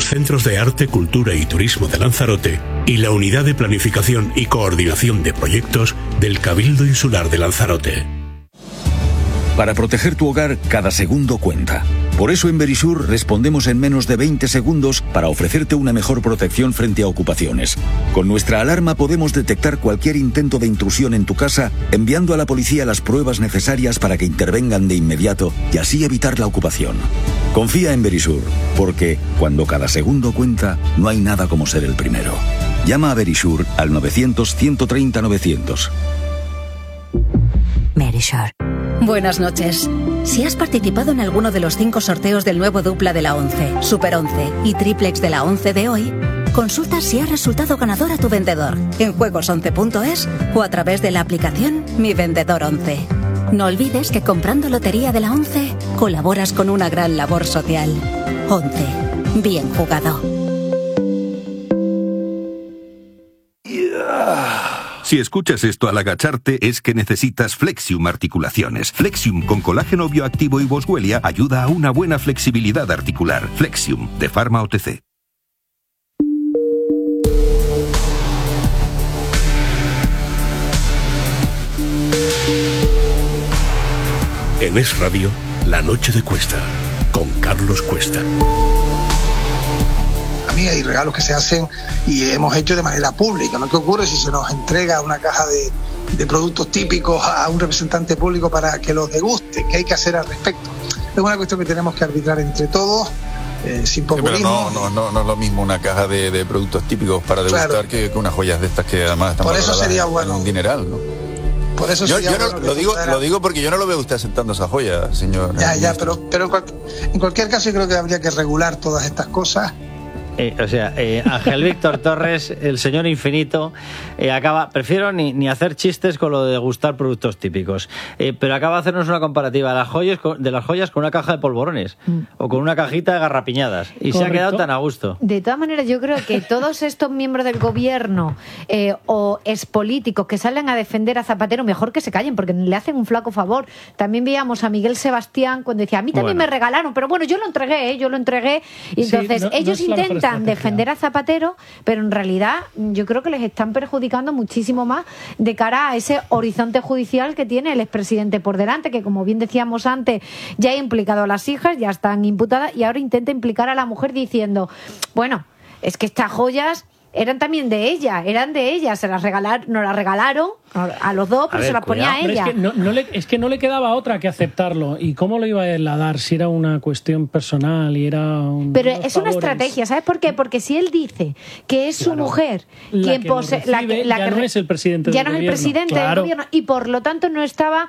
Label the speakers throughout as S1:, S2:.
S1: los Centros de Arte, Cultura y Turismo de Lanzarote y la Unidad de Planificación y Coordinación de Proyectos del Cabildo Insular de Lanzarote.
S2: Para proteger tu hogar, cada segundo cuenta. Por eso en Verisur respondemos en menos de 20 segundos para ofrecerte una mejor protección frente a ocupaciones. Con nuestra alarma podemos detectar cualquier intento de intrusión en tu casa, enviando a la policía las pruebas necesarias para que intervengan de inmediato y así evitar la ocupación. Confía en Verisur, porque cuando cada segundo cuenta, no hay nada como ser el primero. Llama a Verisur al 900-130-900.
S3: Verisur. Buenas noches. Si has participado en alguno de los 5 sorteos del nuevo dupla de la 11, Super 11 y triplex de la 11 de hoy, consulta si ha resultado ganador a tu vendedor en juegos11.es o a través de la aplicación Mi Vendedor 11. No olvides que comprando Lotería de la 11 colaboras con una gran labor social. 11. Bien jugado.
S4: Si escuchas esto al agacharte es que necesitas Flexium Articulaciones. Flexium con colágeno bioactivo y boswellia ayuda a una buena flexibilidad articular. Flexium, de Pharma OTC.
S1: En Es Radio, La Noche de Cuesta, con Carlos Cuesta.
S5: Hay regalos que se hacen y hemos hecho de manera pública, ¿no? ¿Qué ocurre si se nos entrega una caja de productos típicos a un representante público para que los deguste? ¿Qué hay que hacer al respecto? Es una cuestión que tenemos que arbitrar entre todos, sin populismo.
S6: Pero no es lo mismo una caja de productos típicos para degustar, claro, que unas joyas de estas que además están
S5: por eso sería bueno
S6: un dineral, ¿no?
S5: Por eso
S6: yo lo digo porque yo no lo veo usted aceptando esa joya, señor.
S5: Pero en cualquier caso yo creo que habría que regular todas estas cosas.
S7: Ángel Víctor Torres, el señor infinito, prefiero ni hacer chistes con lo de degustar productos típicos, pero acaba de hacernos una comparativa de las joyas con una caja de polvorones o con una cajita de garrapiñadas y correcto. Se ha quedado tan a gusto.
S8: De todas maneras, yo creo que todos estos miembros del gobierno o expolíticos que salen a defender a Zapatero, mejor que se callen porque le hacen un flaco favor. También veíamos a Miguel Sebastián cuando decía, a mí también me regalaron, pero bueno, yo lo entregué y entonces sí, ellos intentan defender a Zapatero, pero en realidad yo creo que les están perjudicando muchísimo más de cara a ese horizonte judicial que tiene el expresidente por delante, que como bien decíamos antes, ya ha implicado a las hijas, ya están imputadas y ahora intenta implicar a la mujer diciendo, bueno, es que estas joyas eran también de ella, se las regalaron, nos las regalaron a los dos, pero se las ponía a ella.
S9: Es que no le quedaba otra que aceptarlo. ¿Y cómo lo iba a él a dar si era una cuestión personal y era un...
S8: Pero es favores. Una estrategia, ¿sabes por qué? Porque si él dice que es su mujer quien posee...
S9: Ya no es el presidente del gobierno. Ya no es el presidente del gobierno
S8: y por lo tanto no estaba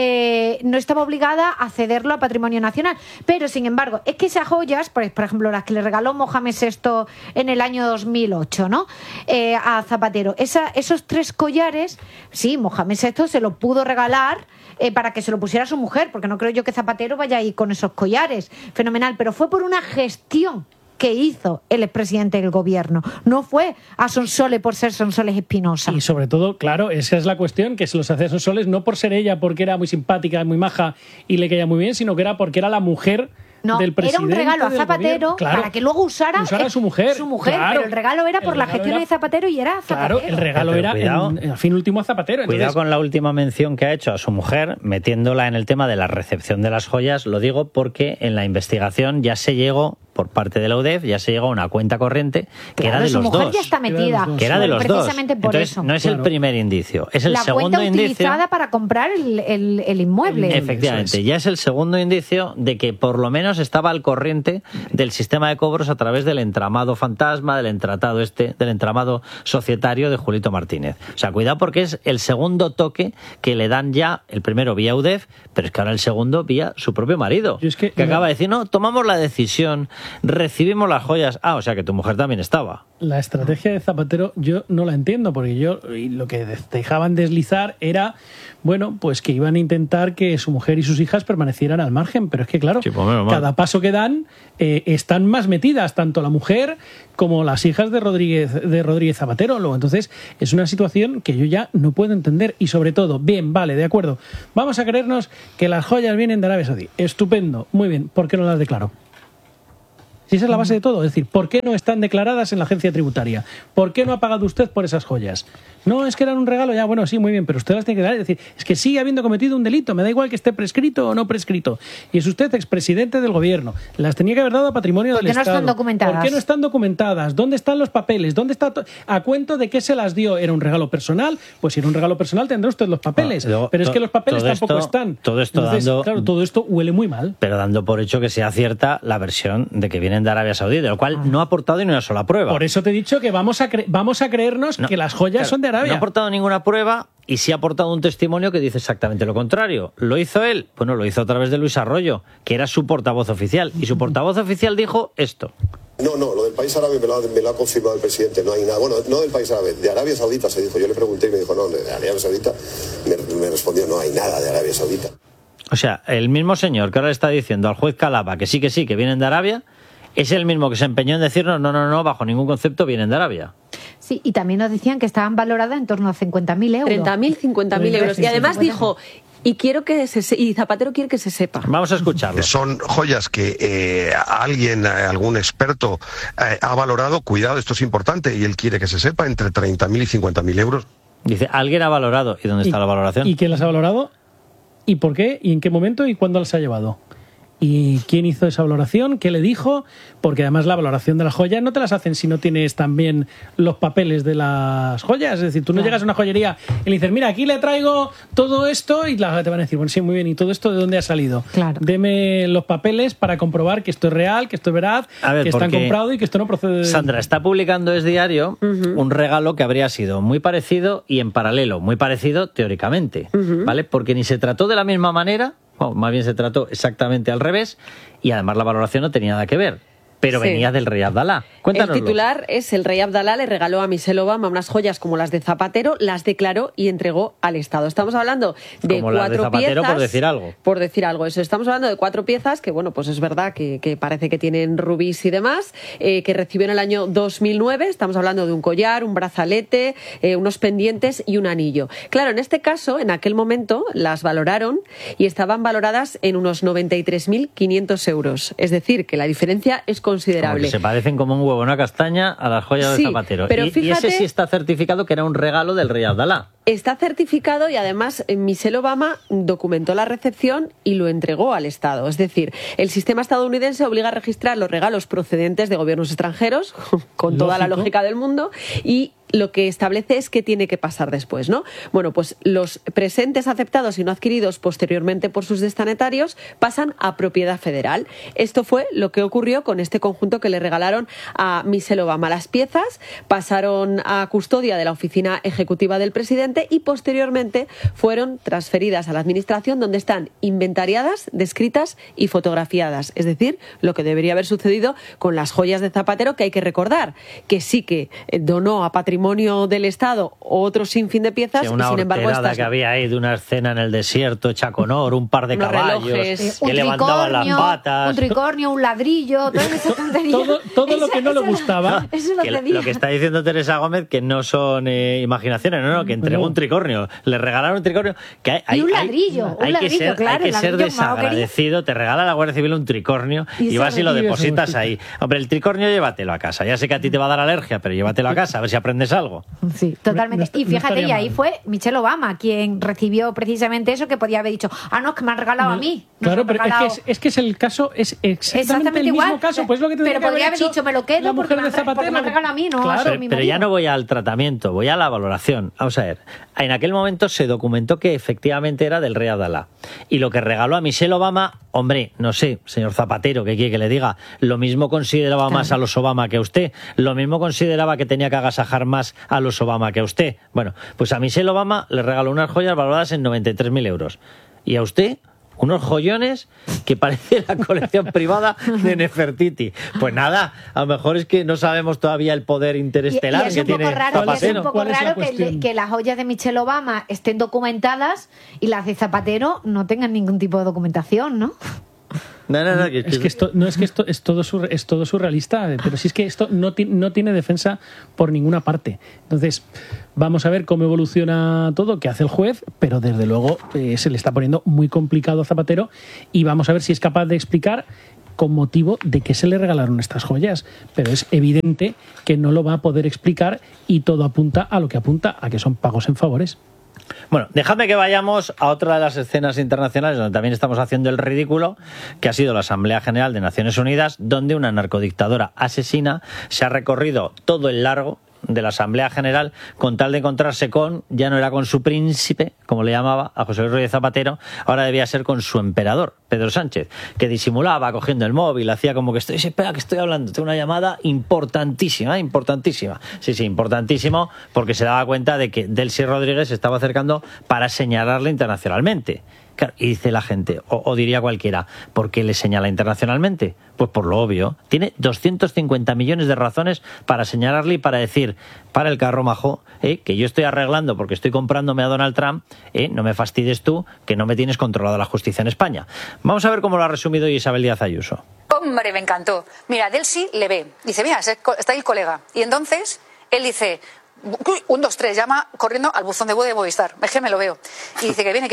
S8: obligada a cederlo a Patrimonio Nacional. Pero sin embargo, es que esas joyas, por ejemplo, las que le regaló Mohamed VI en el año 2008, ¿no? A Zapatero, esos 3 collares, sí, Mohamed VI se lo pudo regalar para que se lo pusiera a su mujer, porque no creo yo que Zapatero vaya a ir con esos collares, fenomenal, pero fue por una gestión que hizo el expresidente del gobierno, no fue a Sonsoles por ser Sonsoles Espinosa.
S9: Y sobre todo, claro, esa es la cuestión, que se los hacía a Sonsoles no por ser ella, porque era muy simpática, muy maja y le caía muy bien, sino que era porque era la mujer del presidente.
S8: Era un regalo a Zapatero para que luego usara
S9: a su mujer.
S8: Claro, pero el regalo era por la gestión de Zapatero y era Zapatero.
S9: Claro, el regalo era, al fin último, a Zapatero.
S7: Entonces, cuidado con la última mención que ha hecho a su mujer, metiéndola en el tema de la recepción de las joyas. Lo digo porque en la investigación ya se llegó, por parte de la UDEF, ya se llegó a una cuenta corriente que era de los dos.
S8: Su mujer ya está metida.
S7: Que era de los dos.
S8: Precisamente por
S7: entonces,
S8: eso.
S7: No es el primer indicio, es el segundo indicio.
S8: La cuenta utilizada para comprar el inmueble.
S7: Efectivamente, ya es el segundo indicio de que por lo menos estaba al corriente del sistema de cobros a través del entramado fantasma, del entramado societario de Julito Martínez. O sea, cuidado porque es el segundo toque que le dan ya, el primero vía UDEF, pero es que ahora el segundo vía su propio marido, que acaba de decir, no, tomamos la decisión, recibimos las joyas. O sea que tu mujer también estaba.
S9: La estrategia de Zapatero yo no la entiendo, porque lo que dejaban deslizar era, bueno, pues que iban a intentar que su mujer y sus hijas permanecieran al margen, pero es que claro, cada paso que dan están más metidas, tanto la mujer como las hijas de Rodríguez Zapatero. Luego, entonces, es una situación que yo ya no puedo entender. Y sobre todo, bien, vale, de acuerdo, vamos a creernos que las joyas vienen de Arabia Saudí. Estupendo, muy bien, ¿por qué no las declaró? Si esa es la base de todo. Es decir, ¿por qué no están declaradas en la agencia tributaria? ¿Por qué no ha pagado usted por esas joyas? No, es que eran un regalo, ya, bueno, sí, muy bien, pero usted las tiene que dar y decir, es que sigue habiendo cometido un delito, me da igual que esté prescrito o no prescrito. Y es usted expresidente del gobierno. Las tenía que haber dado a patrimonio del Estado.
S8: ¿Por qué no están documentadas?
S9: ¿Por qué no están documentadas? ¿Dónde están los papeles? ¿Dónde está ¿A cuento de qué se las dio? ¿Era un regalo personal? Pues si era un regalo personal tendrá usted los papeles. Pero es que los papeles tampoco están.
S7: Todo esto
S9: claro, todo esto huele muy mal.
S7: Pero dando por hecho que sea cierta la versión de que vienen de Arabia Saudí, de lo cual no ha aportado ni una sola prueba.
S9: Por eso te he dicho que vamos a creernos que las joyas son de Arabia.
S7: No ha aportado ninguna prueba y sí ha aportado un testimonio que dice exactamente lo contrario. ¿Lo hizo él? Bueno, lo hizo a través de Luis Arroyo, que era su portavoz oficial. Y su portavoz oficial dijo esto.
S10: No, lo del país árabe me lo ha confirmado el presidente. No hay nada. Bueno, no del país árabe, de Arabia Saudita se dijo. Yo le pregunté y me dijo, no, de Arabia Saudita. Me respondió, no hay nada de Arabia Saudita.
S7: O sea, el mismo señor que ahora le está diciendo al juez Calapa que sí, que vienen de Arabia, es el mismo que se empeñó en decirnos, no, bajo ningún concepto vienen de Arabia.
S8: Sí, y también nos decían que estaban valoradas en torno a 50.000 euros.
S11: 30.000, 50.000 euros. Y además dijo, y Zapatero quiere que se sepa.
S7: Vamos a escucharlo.
S12: Son joyas que algún experto ha valorado, cuidado, esto es importante, y él quiere que se sepa, entre 30.000 y 50.000 euros.
S7: Dice, alguien ha valorado. ¿Y dónde está la valoración?
S9: ¿Y quién las ha valorado? ¿Y por qué? ¿Y en qué momento? ¿Y cuándo las ha llevado? ¿Y quién hizo esa valoración? ¿Qué le dijo? Porque además la valoración de las joyas no te las hacen si no tienes también los papeles de las joyas. Es decir, tú no llegas a una joyería y le dices, mira, aquí le traigo todo esto, y te van a decir, bueno, sí, muy bien, ¿y todo esto de dónde ha salido?
S8: Claro.
S9: Deme los papeles para comprobar que esto es real, que esto es veraz, que están comprados y que esto no procede de...
S7: Sandra, está publicando Es Diario un regalo que habría sido muy parecido y en paralelo, muy parecido teóricamente, ¿vale? Porque ni se trató de la misma manera, más bien se trató exactamente al revés, y además la valoración no tenía nada que ver. Pero venía del rey Abdalá. Cuéntanoslo.
S11: El titular es: el rey Abdalá le regaló a Michelle Obama unas joyas como las de Zapatero, las declaró y entregó al Estado. Estamos hablando de
S7: como
S11: 4
S7: las de Zapatero,
S11: piezas.
S7: por decir algo.
S11: Por decir algo, eso. Estamos hablando de 4 piezas que, bueno, pues es verdad que parece que tienen rubíes y demás, que recibió en el año 2009. Estamos hablando de un collar, un brazalete, unos pendientes y un anillo. Claro, en este caso, en aquel momento, las valoraron y estaban valoradas en unos 93.500 euros. Es decir, que la diferencia es considerable.
S7: Como que se parecen como un huevo, una castaña a las joyas de Zapatero.
S11: Pero fíjate,
S7: y ese sí está certificado que era un regalo del rey Abdalá.
S11: Está certificado y además Michelle Obama documentó la recepción y lo entregó al Estado. Es decir, el sistema estadounidense obliga a registrar los regalos procedentes de gobiernos extranjeros, con toda la lógica del mundo, y lo que establece es qué tiene que pasar después, ¿no? Bueno, pues los presentes aceptados y no adquiridos posteriormente por sus destinatarios pasan a propiedad federal. Esto fue lo que ocurrió con este conjunto que le regalaron a Michelle Obama. Las piezas pasaron a custodia de la oficina ejecutiva del presidente y posteriormente fueron transferidas a la administración, donde están inventariadas, descritas y fotografiadas. Es decir, lo que debería haber sucedido con las joyas de Zapatero, que hay que recordar que sí que donó a patrimonio del Estado otro sinfín de piezas,
S7: una
S11: y sin embargo
S7: horterada que había ahí de una escena en el desierto hecha con oro, un par de caballos
S11: relojes,
S7: que levantaban las patas,
S8: un tricornio, un ladrillo, toda esa tontería.
S9: todo lo que no le gustaba.
S8: Eso lo pedía.
S7: Lo que está diciendo Teresa Gómez que no son imaginaciones, no, que entregó un tricornio, le regalaron un tricornio que hay,
S8: y un ladrillo,
S7: hay que ser desagradecido, te regala la Guardia Civil un tricornio y vas y lo depositas ahí. Hombre, el tricornio llévatelo a casa, ya sé que a ti te va a dar alergia, pero llévatelo a casa, a ver si aprendes algo.
S8: Sí, totalmente. Y fíjate, y ahí fue Michelle Obama quien recibió precisamente eso, que podía haber dicho, no, es que me han regalado a mí.
S9: Claro, pero es que es el caso, es exactamente el
S8: igual,
S9: mismo caso. Pues lo que
S8: pero podría haber dicho, me lo quedo porque me han regalado a mí, no
S7: claro,
S8: a mi
S7: pero ya no voy al tratamiento, voy a la valoración. Vamos a ver, en aquel momento se documentó que efectivamente era del rey Abdalá. Y lo que regaló a Michelle Obama, hombre, no sé, señor Zapatero, ¿qué quiere que le diga? Lo mismo consideraba más a los Obama que a usted. Lo mismo consideraba que tenía que agasajar más a los Obama que a usted. Bueno, pues a Michelle Obama le regaló unas joyas valoradas en 93.000 euros. ¿Y a usted? Unos joyones que parece la colección privada de Nefertiti. Pues nada, a lo mejor es que no sabemos todavía el poder interestelar que tiene Zapatero.
S8: Es un poco raro que las joyas de Michelle Obama estén documentadas y las de Zapatero no tengan ningún tipo de documentación, ¿no?
S7: No,
S9: es que esto es todo surrealista, pero si es que esto no tiene defensa por ninguna parte. Entonces, vamos a ver cómo evoluciona todo, qué hace el juez, pero desde luego se le está poniendo muy complicado a Zapatero, y vamos a ver si es capaz de explicar con motivo de que se le regalaron estas joyas. Pero es evidente que no lo va a poder explicar y todo apunta a lo que apunta, a que son pagos en favores.
S7: Bueno, dejadme que vayamos a otra de las escenas internacionales donde también estamos haciendo el ridículo, que ha sido la Asamblea General de Naciones Unidas, donde una narcodictadora asesina se ha recorrido todo el largo de la Asamblea General con tal de encontrarse con, ya no era con su príncipe, como le llamaba a José Luis Rodríguez Zapatero, ahora debía ser con su emperador, Pedro Sánchez, que disimulaba cogiendo el móvil, hacía como que espera que estoy hablando, tengo una llamada importantísima. Sí, importantísimo, porque se daba cuenta de que Delcy Rodríguez se estaba acercando para señalarle internacionalmente. Claro, y dice la gente, o diría cualquiera, ¿por qué le señala internacionalmente? Pues por lo obvio. Tiene 250 millones de razones para señalarle y para decir, para el carro majo, que yo estoy arreglando porque estoy comprándome a Donald Trump, no me fastidies tú, que no me tienes controlada la justicia en España. Vamos a ver cómo lo ha resumido Isabel Díaz Ayuso.
S13: Hombre, me encantó. Mira, Delcy le ve, dice, mira, está ahí el colega. Y entonces él dice, 1, 2, 3, llama corriendo al buzón de voz de Movistar. Es que me lo veo. Y dice que viene.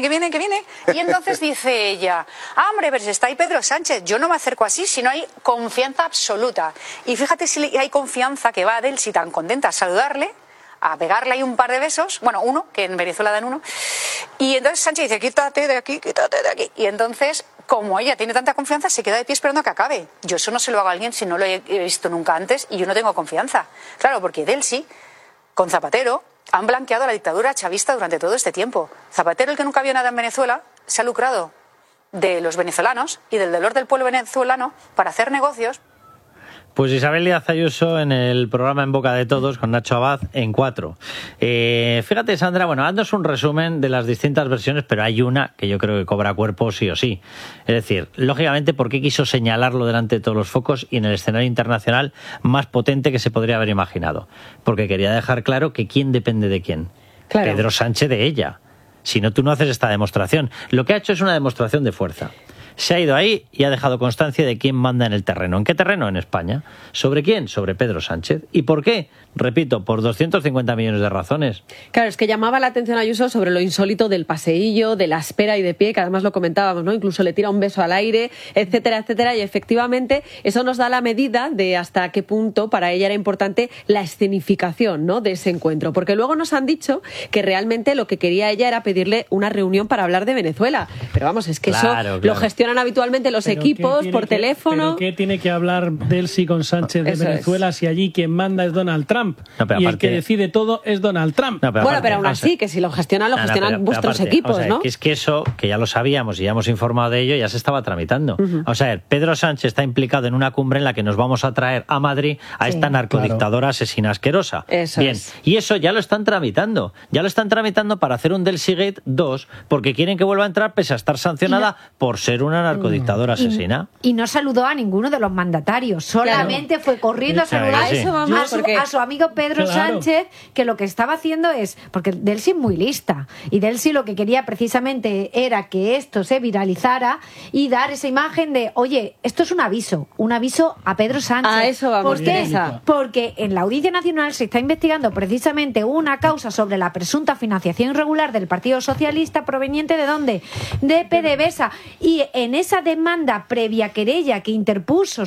S13: Y entonces dice ella, hombre, pero si está ahí Pedro Sánchez, yo no me acerco así si no hay confianza absoluta. Y fíjate si hay confianza, que va Delcy tan contenta a saludarle, a pegarle ahí un par de besos, bueno, uno, que en Venezuela dan uno. Y entonces Sánchez dice, quítate de aquí. Y entonces, como ella tiene tanta confianza, se queda de pie esperando a que acabe. Yo eso no se lo hago a alguien si no lo he visto nunca antes y yo no tengo confianza. Claro, porque Delcy con Zapatero han blanqueado la dictadura chavista durante todo este tiempo. Zapatero, el que nunca vio nada en Venezuela, se ha lucrado de los venezolanos y del dolor del pueblo venezolano para hacer negocios.
S7: Pues Isabel Díaz Ayuso en el programa En Boca de Todos con Nacho Abad en 4. Fíjate, Sandra, bueno, haznos un resumen de las distintas versiones, pero hay una que yo creo que cobra cuerpo sí o sí. Es decir, lógicamente, ¿por qué quiso señalarlo delante de todos los focos y en el escenario internacional más potente que se podría haber imaginado? Porque quería dejar claro que quién depende de quién. Claro. Pedro Sánchez de ella. Si no, tú no haces esta demostración. Lo que ha hecho es una demostración de fuerza. Se ha ido ahí y ha dejado constancia de quién manda en el terreno. ¿En qué terreno? En España. ¿Sobre quién? Sobre Pedro Sánchez. ¿Y por qué? Repito, por 250 millones de razones.
S11: Claro, es que llamaba la atención a Ayuso sobre lo insólito del paseillo, de la espera y de pie, que además lo comentábamos, ¿no? Incluso le tira un beso al aire, etcétera, etcétera. Y efectivamente eso nos da la medida de hasta qué punto para ella era importante la escenificación, ¿no?, de ese encuentro. Porque luego nos han dicho que realmente lo que quería ella era pedirle una reunión para hablar de Venezuela. Pero vamos, es que claro. Lo gestionan habitualmente los equipos por teléfono.
S9: ¿Pero qué tiene que hablar Delcy con Sánchez de Venezuela si allí quien manda es Donald Trump? No, y aparte, el que decide todo es Donald Trump.
S11: No, pero aún así, que si lo gestionan, vuestros equipos, ¿no?
S7: Es que eso, que ya lo sabíamos y ya hemos informado de ello, ya se estaba tramitando. O sea, Pedro Sánchez está implicado en una cumbre en la que nos vamos a traer a Madrid a esta narcodictadora asesina asquerosa. Bien, y eso ya lo están tramitando. Ya lo están tramitando para hacer un Delcy Gate 2, porque quieren que vuelva a entrar pese a estar sancionada por ser una narcodictadora asesina.
S8: Y no saludó a ninguno de los mandatarios, solamente fue corriendo a saludar a su amigo Pedro Sánchez, que lo que estaba haciendo es, porque Delcy es muy lista, y Delcy lo que quería precisamente era que esto se viralizara y dar esa imagen de, oye, esto es un aviso a Pedro Sánchez.
S11: A eso vamos.
S8: ¿Por qué? Porque en la Audiencia Nacional se está investigando precisamente una causa sobre la presunta financiación irregular del Partido Socialista proveniente ¿de dónde? De PDVSA. Y en esa demanda previa querella que interpuso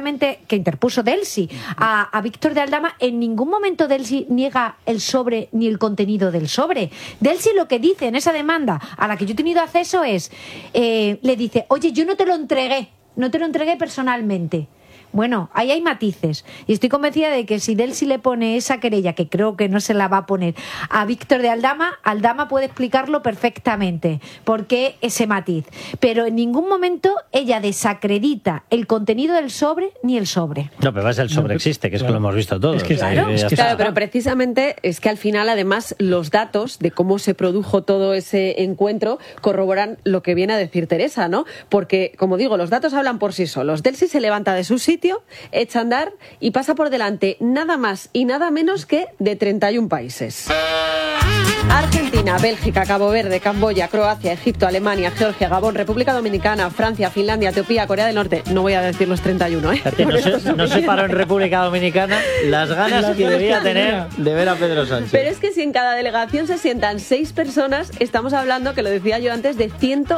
S8: Delcy a Víctor de Aldama, en ningún momento Delcy niega el sobre ni el contenido del sobre. Delcy lo que dice en esa demanda a la que yo he tenido acceso es, le dice, oye, yo no te lo entregué personalmente. Bueno, ahí hay matices. Y estoy convencida de que si Delcy le pone esa querella, que creo que no se la va a poner, a Víctor de Aldama, Aldama puede explicarlo perfectamente. ¿Por qué ese matiz? Pero en ningún momento ella desacredita el contenido del sobre ni el sobre.
S7: No, pero el sobre existe, que es que lo hemos visto todos.
S11: Claro, pero precisamente es que al final, además, los datos de cómo se produjo todo ese encuentro corroboran lo que viene a decir Teresa, ¿no? Porque, como digo, los datos hablan por sí solos. Delcy se levanta de su sitio, echa a andar y pasa por delante nada más y nada menos que de 31 países. Argentina, Bélgica, Cabo Verde, Camboya, Croacia, Egipto, Alemania, Georgia, Gabón, República Dominicana, Francia, Finlandia, Etiopía, Corea del Norte. No voy a decir los 31, ¿eh?
S7: No se paró en República Dominicana las ganas que debía tener de ver a Pedro Sánchez.
S11: Pero es que si en cada delegación se sientan 6 personas, estamos hablando, que lo decía yo antes, de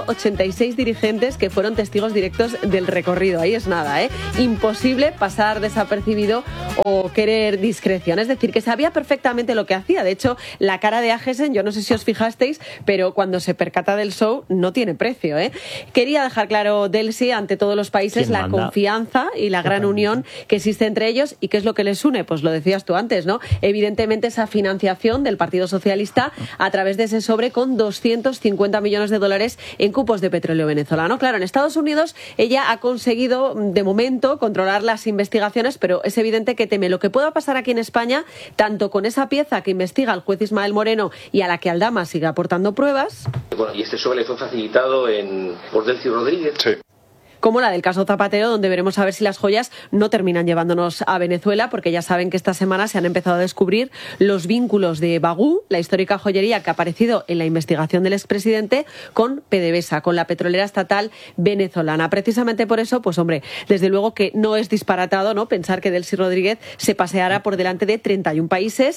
S11: 186 dirigentes que fueron testigos directos del recorrido. Ahí es nada, ¿eh? Imposible pasar desapercibido o querer discreción. Es decir, que sabía perfectamente lo que hacía. De hecho, la cara de Agesen, yo no sé si os fijasteis, pero cuando se percata del show no tiene precio, ¿eh? Quería dejar claro Delcy ante todos los países la confianza y la gran unión que existe entre ellos. ¿Y qué es lo que les une? Pues lo decías tú antes, ¿no? Evidentemente esa financiación del Partido Socialista a través de ese sobre con 250 millones de dólares en cupos de petróleo venezolano. Claro, en Estados Unidos ella ha conseguido de momento controlar las investigaciones, pero es evidente que teme lo que pueda pasar aquí en España, tanto con esa pieza que investiga el juez Ismael Moreno y a la que Aldama sigue aportando pruebas.
S14: Bueno, y este sobre le fue facilitado por Delcy Rodríguez. Sí.
S11: Como la del caso Zapatero, donde veremos a ver si las joyas no terminan llevándonos a Venezuela, porque ya saben que esta semana se han empezado a descubrir los vínculos de Bagú, la histórica joyería que ha aparecido en la investigación del expresidente, con PDVSA, con la petrolera estatal venezolana. Precisamente por eso, pues hombre, desde luego que no es disparatado, ¿no?, pensar que Delcy Rodríguez se paseara por delante de 31 países,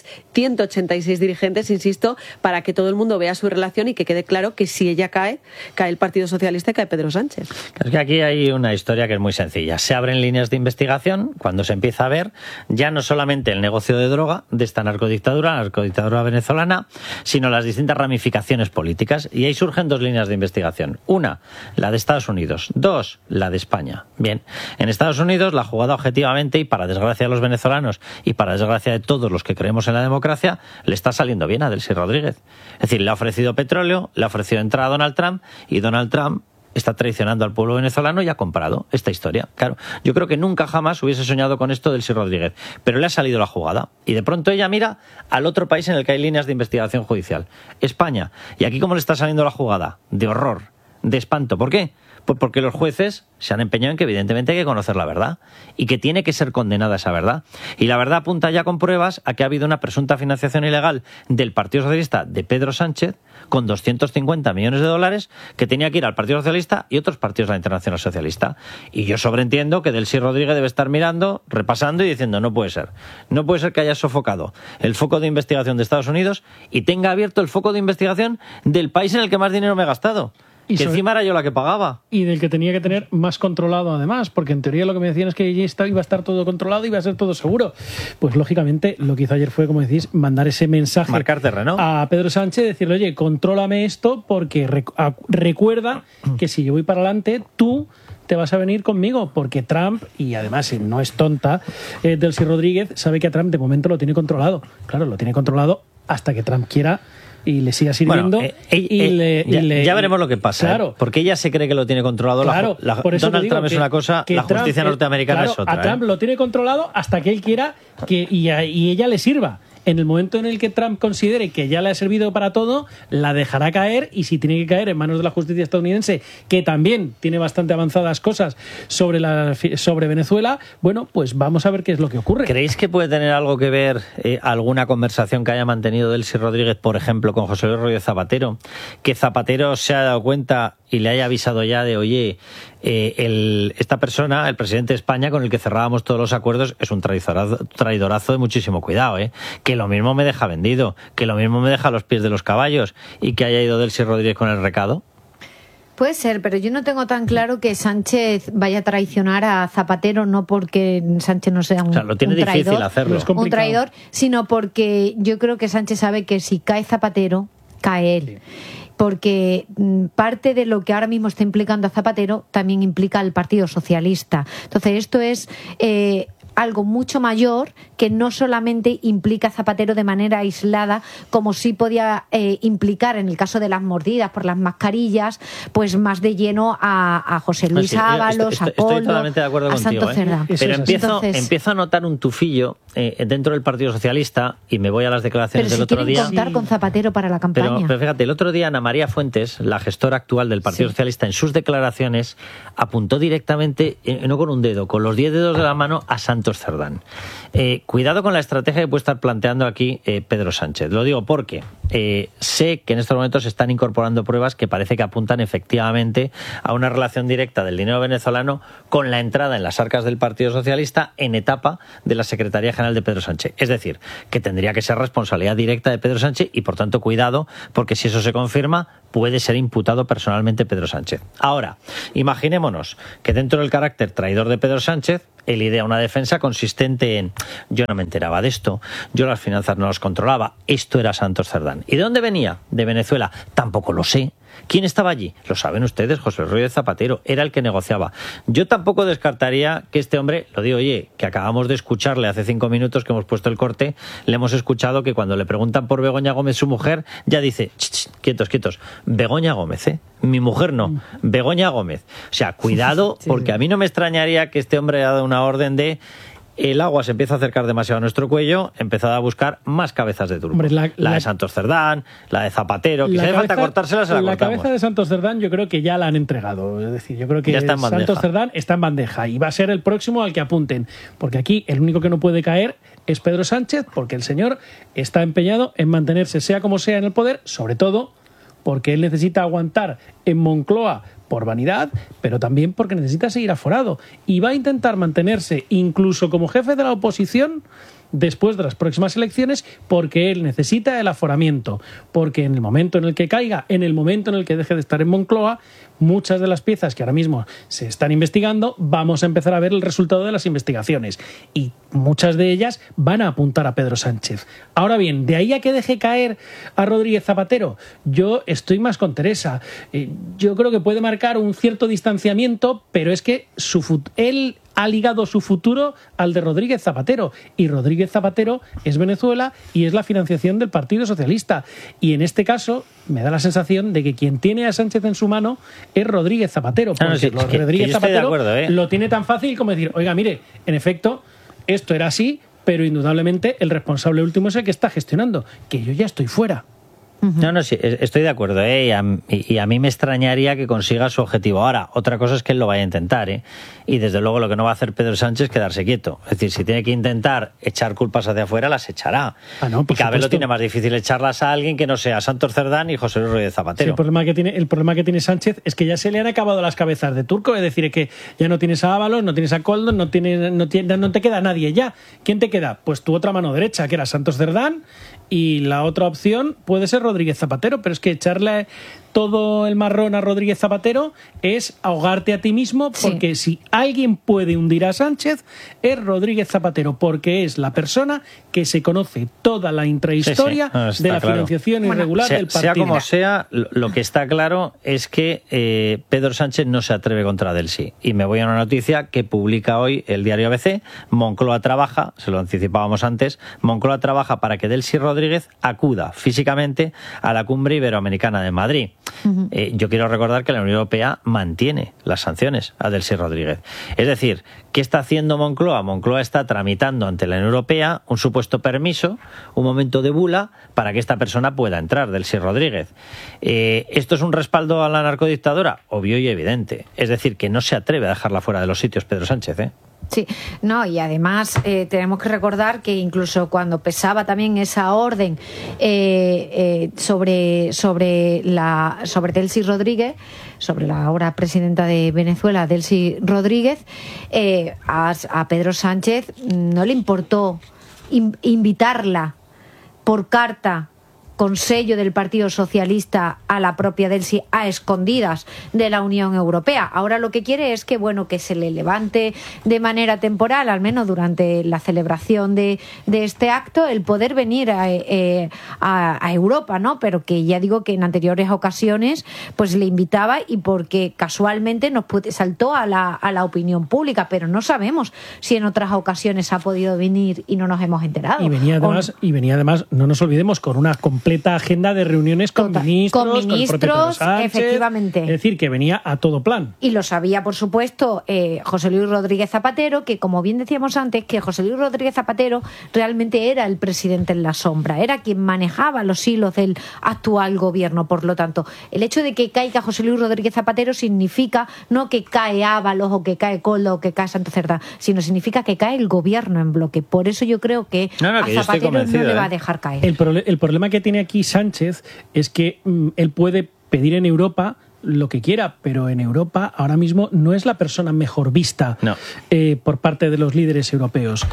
S11: 186 dirigentes, insisto, para que todo el mundo vea su relación y que quede claro que si ella cae el Partido Socialista y cae Pedro Sánchez.
S7: Es que aquí hay una historia que es muy sencilla. Se abren líneas de investigación cuando se empieza a ver ya no solamente el negocio de droga de esta narcodictadura venezolana, sino las distintas ramificaciones políticas. Y ahí surgen 2 líneas de investigación. Una, la de Estados Unidos. 2, la de España. Bien, en Estados Unidos la jugada objetivamente, y para desgracia de los venezolanos y para desgracia de todos los que creemos en la democracia, le está saliendo bien a Delcy Rodríguez. Es decir, le ha ofrecido petróleo, le ha ofrecido entrada a Donald Trump, y Donald Trump está traicionando al pueblo venezolano y ha comprado esta historia. Claro, yo creo que nunca jamás hubiese soñado con esto Delcy Rodríguez, pero le ha salido la jugada. Y de pronto ella mira al otro país en el que hay líneas de investigación judicial, España. Y aquí, ¿cómo le está saliendo la jugada? De horror, de espanto. ¿Por qué? Pues porque los jueces se han empeñado en que evidentemente hay que conocer la verdad y que tiene que ser condenada esa verdad. Y la verdad apunta ya con pruebas a que ha habido una presunta financiación ilegal del Partido Socialista de Pedro Sánchez con 250 millones de dólares que tenía que ir al Partido Socialista y otros partidos de la Internacional Socialista. Y yo sobreentiendo que Delcy Rodríguez debe estar mirando, repasando y diciendo no puede ser. No puede ser que haya sofocado el foco de investigación de Estados Unidos y tenga abierto el foco de investigación del país en el que más dinero me he gastado. Y que encima era yo la que pagaba.
S9: Y del que tenía que tener más controlado además, porque en teoría lo que me decían es que iba a estar todo controlado y iba a ser todo seguro. Pues lógicamente lo que hizo ayer fue, como decís, mandar ese mensaje,
S7: marcar terreno
S9: a Pedro Sánchez, decirle, oye, contrólame esto porque recuerda que si yo voy para adelante, tú te vas a venir conmigo, porque Trump, y además no es tonta, Delcy Rodríguez sabe que a Trump de momento lo tiene controlado. Claro, lo tiene controlado hasta que Trump quiera y le siga sirviendo.
S7: Bueno, ya veremos lo que pasa,
S9: claro,
S7: porque ella se cree que lo tiene controlado.
S9: Claro, por eso
S7: Donald Trump es una cosa, la justicia norteamericana es otra.
S9: A Trump lo tiene controlado hasta que él quiera y ella le sirva. En el momento en el que Trump considere que ya le ha servido para todo, la dejará caer, y si tiene que caer en manos de la justicia estadounidense, que también tiene bastante avanzadas cosas sobre Venezuela, bueno, pues vamos a ver qué es lo que ocurre.
S7: ¿Creéis que puede tener algo que ver alguna conversación que haya mantenido Delcy Rodríguez, por ejemplo, con José Luis Rodríguez Zapatero? Que Zapatero se haya dado cuenta y le haya avisado ya de, oye, esta persona, el presidente de España, con el que cerrábamos todos los acuerdos, es un traidorazo de muchísimo cuidado, que lo mismo me deja vendido, que lo mismo me deja a los pies de los caballos, y que haya ido Delcy Rodríguez con el recado.
S8: Puede ser, pero yo no tengo tan claro que Sánchez vaya a traicionar a Zapatero, no porque Sánchez no sea un traidor,
S7: lo tiene difícil hacerlo.
S8: Un traidor, sino porque yo creo que Sánchez sabe que si cae Zapatero, cae él. Sí. Porque parte de lo que ahora mismo está implicando a Zapatero también implica al Partido Socialista. Entonces esto es algo mucho mayor, que no solamente implica a Zapatero de manera aislada, como sí podía implicar en el caso de las mordidas por las mascarillas, pues más de lleno a José Luis Ábalos, a Polo,
S7: estoy totalmente de acuerdo
S8: a
S7: contigo,
S8: Santos Cerdá.
S7: Pero empiezo a notar un tufillo dentro del Partido Socialista, y me voy a las declaraciones del otro día.
S8: Pero si quieren contar con Zapatero para la campaña.
S7: Pero fíjate, el otro día Ana María Fuentes, la gestora actual del Partido Socialista, en sus declaraciones apuntó directamente, no con un dedo, con los 10 dedos de la mano, a Santos Santos Cerdán. Cuidado con la estrategia que puede estar planteando aquí Pedro Sánchez. Lo digo porque sé que en estos momentos se están incorporando pruebas que parece que apuntan efectivamente a una relación directa del dinero venezolano con la entrada en las arcas del Partido Socialista en etapa de la Secretaría General de Pedro Sánchez. Es decir, que tendría que ser responsabilidad directa de Pedro Sánchez y, por tanto, cuidado, porque si eso se confirma, puede ser imputado personalmente Pedro Sánchez. Ahora, imaginémonos que dentro del carácter traidor de Pedro Sánchez, él idea una defensa consistente en: yo no me enteraba de esto, yo las finanzas no las controlaba, esto era Santos Cerdán. ¿Y de dónde venía? De Venezuela. Tampoco lo sé. ¿Quién estaba allí? Lo saben ustedes, José Rodríguez Zapatero, era el que negociaba. Yo tampoco descartaría que este hombre, lo digo, oye, que acabamos de escucharle hace 5 minutos que hemos puesto el corte, le hemos escuchado que cuando le preguntan por Begoña Gómez, su mujer, ya dice: quietos, quietos, Begoña Gómez, mi mujer no, Begoña Gómez. O sea, cuidado, porque a mí no me extrañaría que este hombre haya dado una orden de: el agua se empieza a acercar demasiado a nuestro cuello, empezad a buscar más cabezas de turco. Hombre, la de Santos Cerdán, la de Zapatero, que si hace falta cortársela, se la cortamos.
S9: La cabeza de Santos Cerdán yo creo que ya la han entregado. Es decir, yo creo que Santos Cerdán está en bandeja y va a ser el próximo al que apunten. Porque aquí el único que no puede caer es Pedro Sánchez, porque el señor está empeñado en mantenerse, sea como sea, en el poder, sobre todo porque él necesita aguantar en Moncloa por vanidad, pero también porque necesita seguir aforado. Y va a intentar mantenerse incluso como jefe de la oposición después de las próximas elecciones, porque él necesita el aforamiento, porque en el momento en el que caiga, en el momento en el que deje de estar en Moncloa, muchas de las piezas que ahora mismo se están investigando, vamos a empezar a ver el resultado de las investigaciones y muchas de ellas van a apuntar a Pedro Sánchez. Ahora bien, de ahí a que deje caer a Rodríguez Zapatero, yo estoy más con Teresa. Yo creo que puede marcar un cierto distanciamiento, pero es que él ha ligado su futuro al de Rodríguez Zapatero, y Rodríguez Zapatero es Venezuela y es la financiación del Partido Socialista, y en este caso me da la sensación de que quien tiene a Sánchez en su mano es Rodríguez Zapatero, porque Rodríguez Zapatero lo tiene tan fácil como decir: oiga, mire, en efecto, esto era así, pero indudablemente el responsable último es el que está gestionando, que yo ya estoy fuera.
S7: No, sí, estoy de acuerdo, y a mí me extrañaría que consiga su objetivo. Ahora, otra cosa es que él lo vaya a intentar, y desde luego lo que no va a hacer Pedro Sánchez es quedarse quieto. Es decir, si tiene que intentar echar culpas hacia afuera, las echará. Y cada vez lo tiene más difícil echarlas a alguien que no sea Santos Cerdán y José Luis Rodríguez Zapatero.
S9: Sí, el problema que tiene Sánchez es que ya se le han acabado las cabezas de turco, es decir, que ya no tienes a Ábalos, no tienes a Koldo, no te queda nadie ya. ¿Quién te queda? Pues tu otra mano derecha, que era Santos Cerdán, y la otra opción puede ser Rodríguez Zapatero, pero es que echarle todo el marrón a Rodríguez Zapatero es ahogarte a ti mismo, porque si alguien puede hundir a Sánchez es Rodríguez Zapatero, porque es la persona que se conoce toda la intrahistoria de la financiación irregular del partido.
S7: Sea como sea, lo que está claro es que Pedro Sánchez no se atreve contra Delcy. Y me voy a una noticia que publica hoy el diario ABC. Moncloa trabaja, se lo anticipábamos antes, Moncloa trabaja para que Delcy Rodríguez acuda físicamente a la cumbre iberoamericana de Madrid. Yo quiero recordar que la Unión Europea mantiene las sanciones a Delcy Rodríguez. Es decir, ¿qué está haciendo Moncloa? Moncloa está tramitando ante la Unión Europea un supuesto permiso, un momento de bula, para que esta persona pueda entrar, Delcy Rodríguez. ¿Esto es un respaldo a la narcodictadura? Obvio y evidente. Es decir, que no se atreve a dejarla fuera de los sitios Pedro Sánchez,
S8: Sí, no, y además tenemos que recordar que incluso cuando pesaba también esa orden sobre Delcy Rodríguez, sobre la ahora presidenta de Venezuela, Delcy Rodríguez, a Pedro Sánchez no le importó invitarla por carta con sello del Partido Socialista a la propia Delcy a escondidas de la Unión Europea. Ahora lo que quiere es que se le levante de manera temporal, al menos durante la celebración de este acto, el poder venir a Europa, ¿no? Pero que ya digo que en anteriores ocasiones pues le invitaba, y porque casualmente saltó a la opinión pública, pero no sabemos si en otras ocasiones ha podido venir y no nos hemos enterado.
S9: Y venía además, no nos olvidemos, con una completa repleta agenda de reuniones con ministros, con el propio Pedro Sánchez,
S8: efectivamente.
S9: Es decir, que venía a todo plan.
S8: Y lo sabía, por supuesto, José Luis Rodríguez Zapatero, que como bien decíamos antes, que José Luis Rodríguez Zapatero realmente era el presidente en la sombra, era quien manejaba los hilos del actual gobierno. Por lo tanto, el hecho de que caiga José Luis Rodríguez Zapatero significa no que cae Ábalos o que cae Koldo o que cae Santo Cerdá, sino significa que cae el gobierno en bloque. Por eso yo creo que a Zapatero no le va a dejar caer.
S9: El problema que tiene aquí Sánchez es que él puede pedir en Europa lo que quiera, pero en Europa ahora mismo no es la persona mejor vista por parte de los líderes europeos.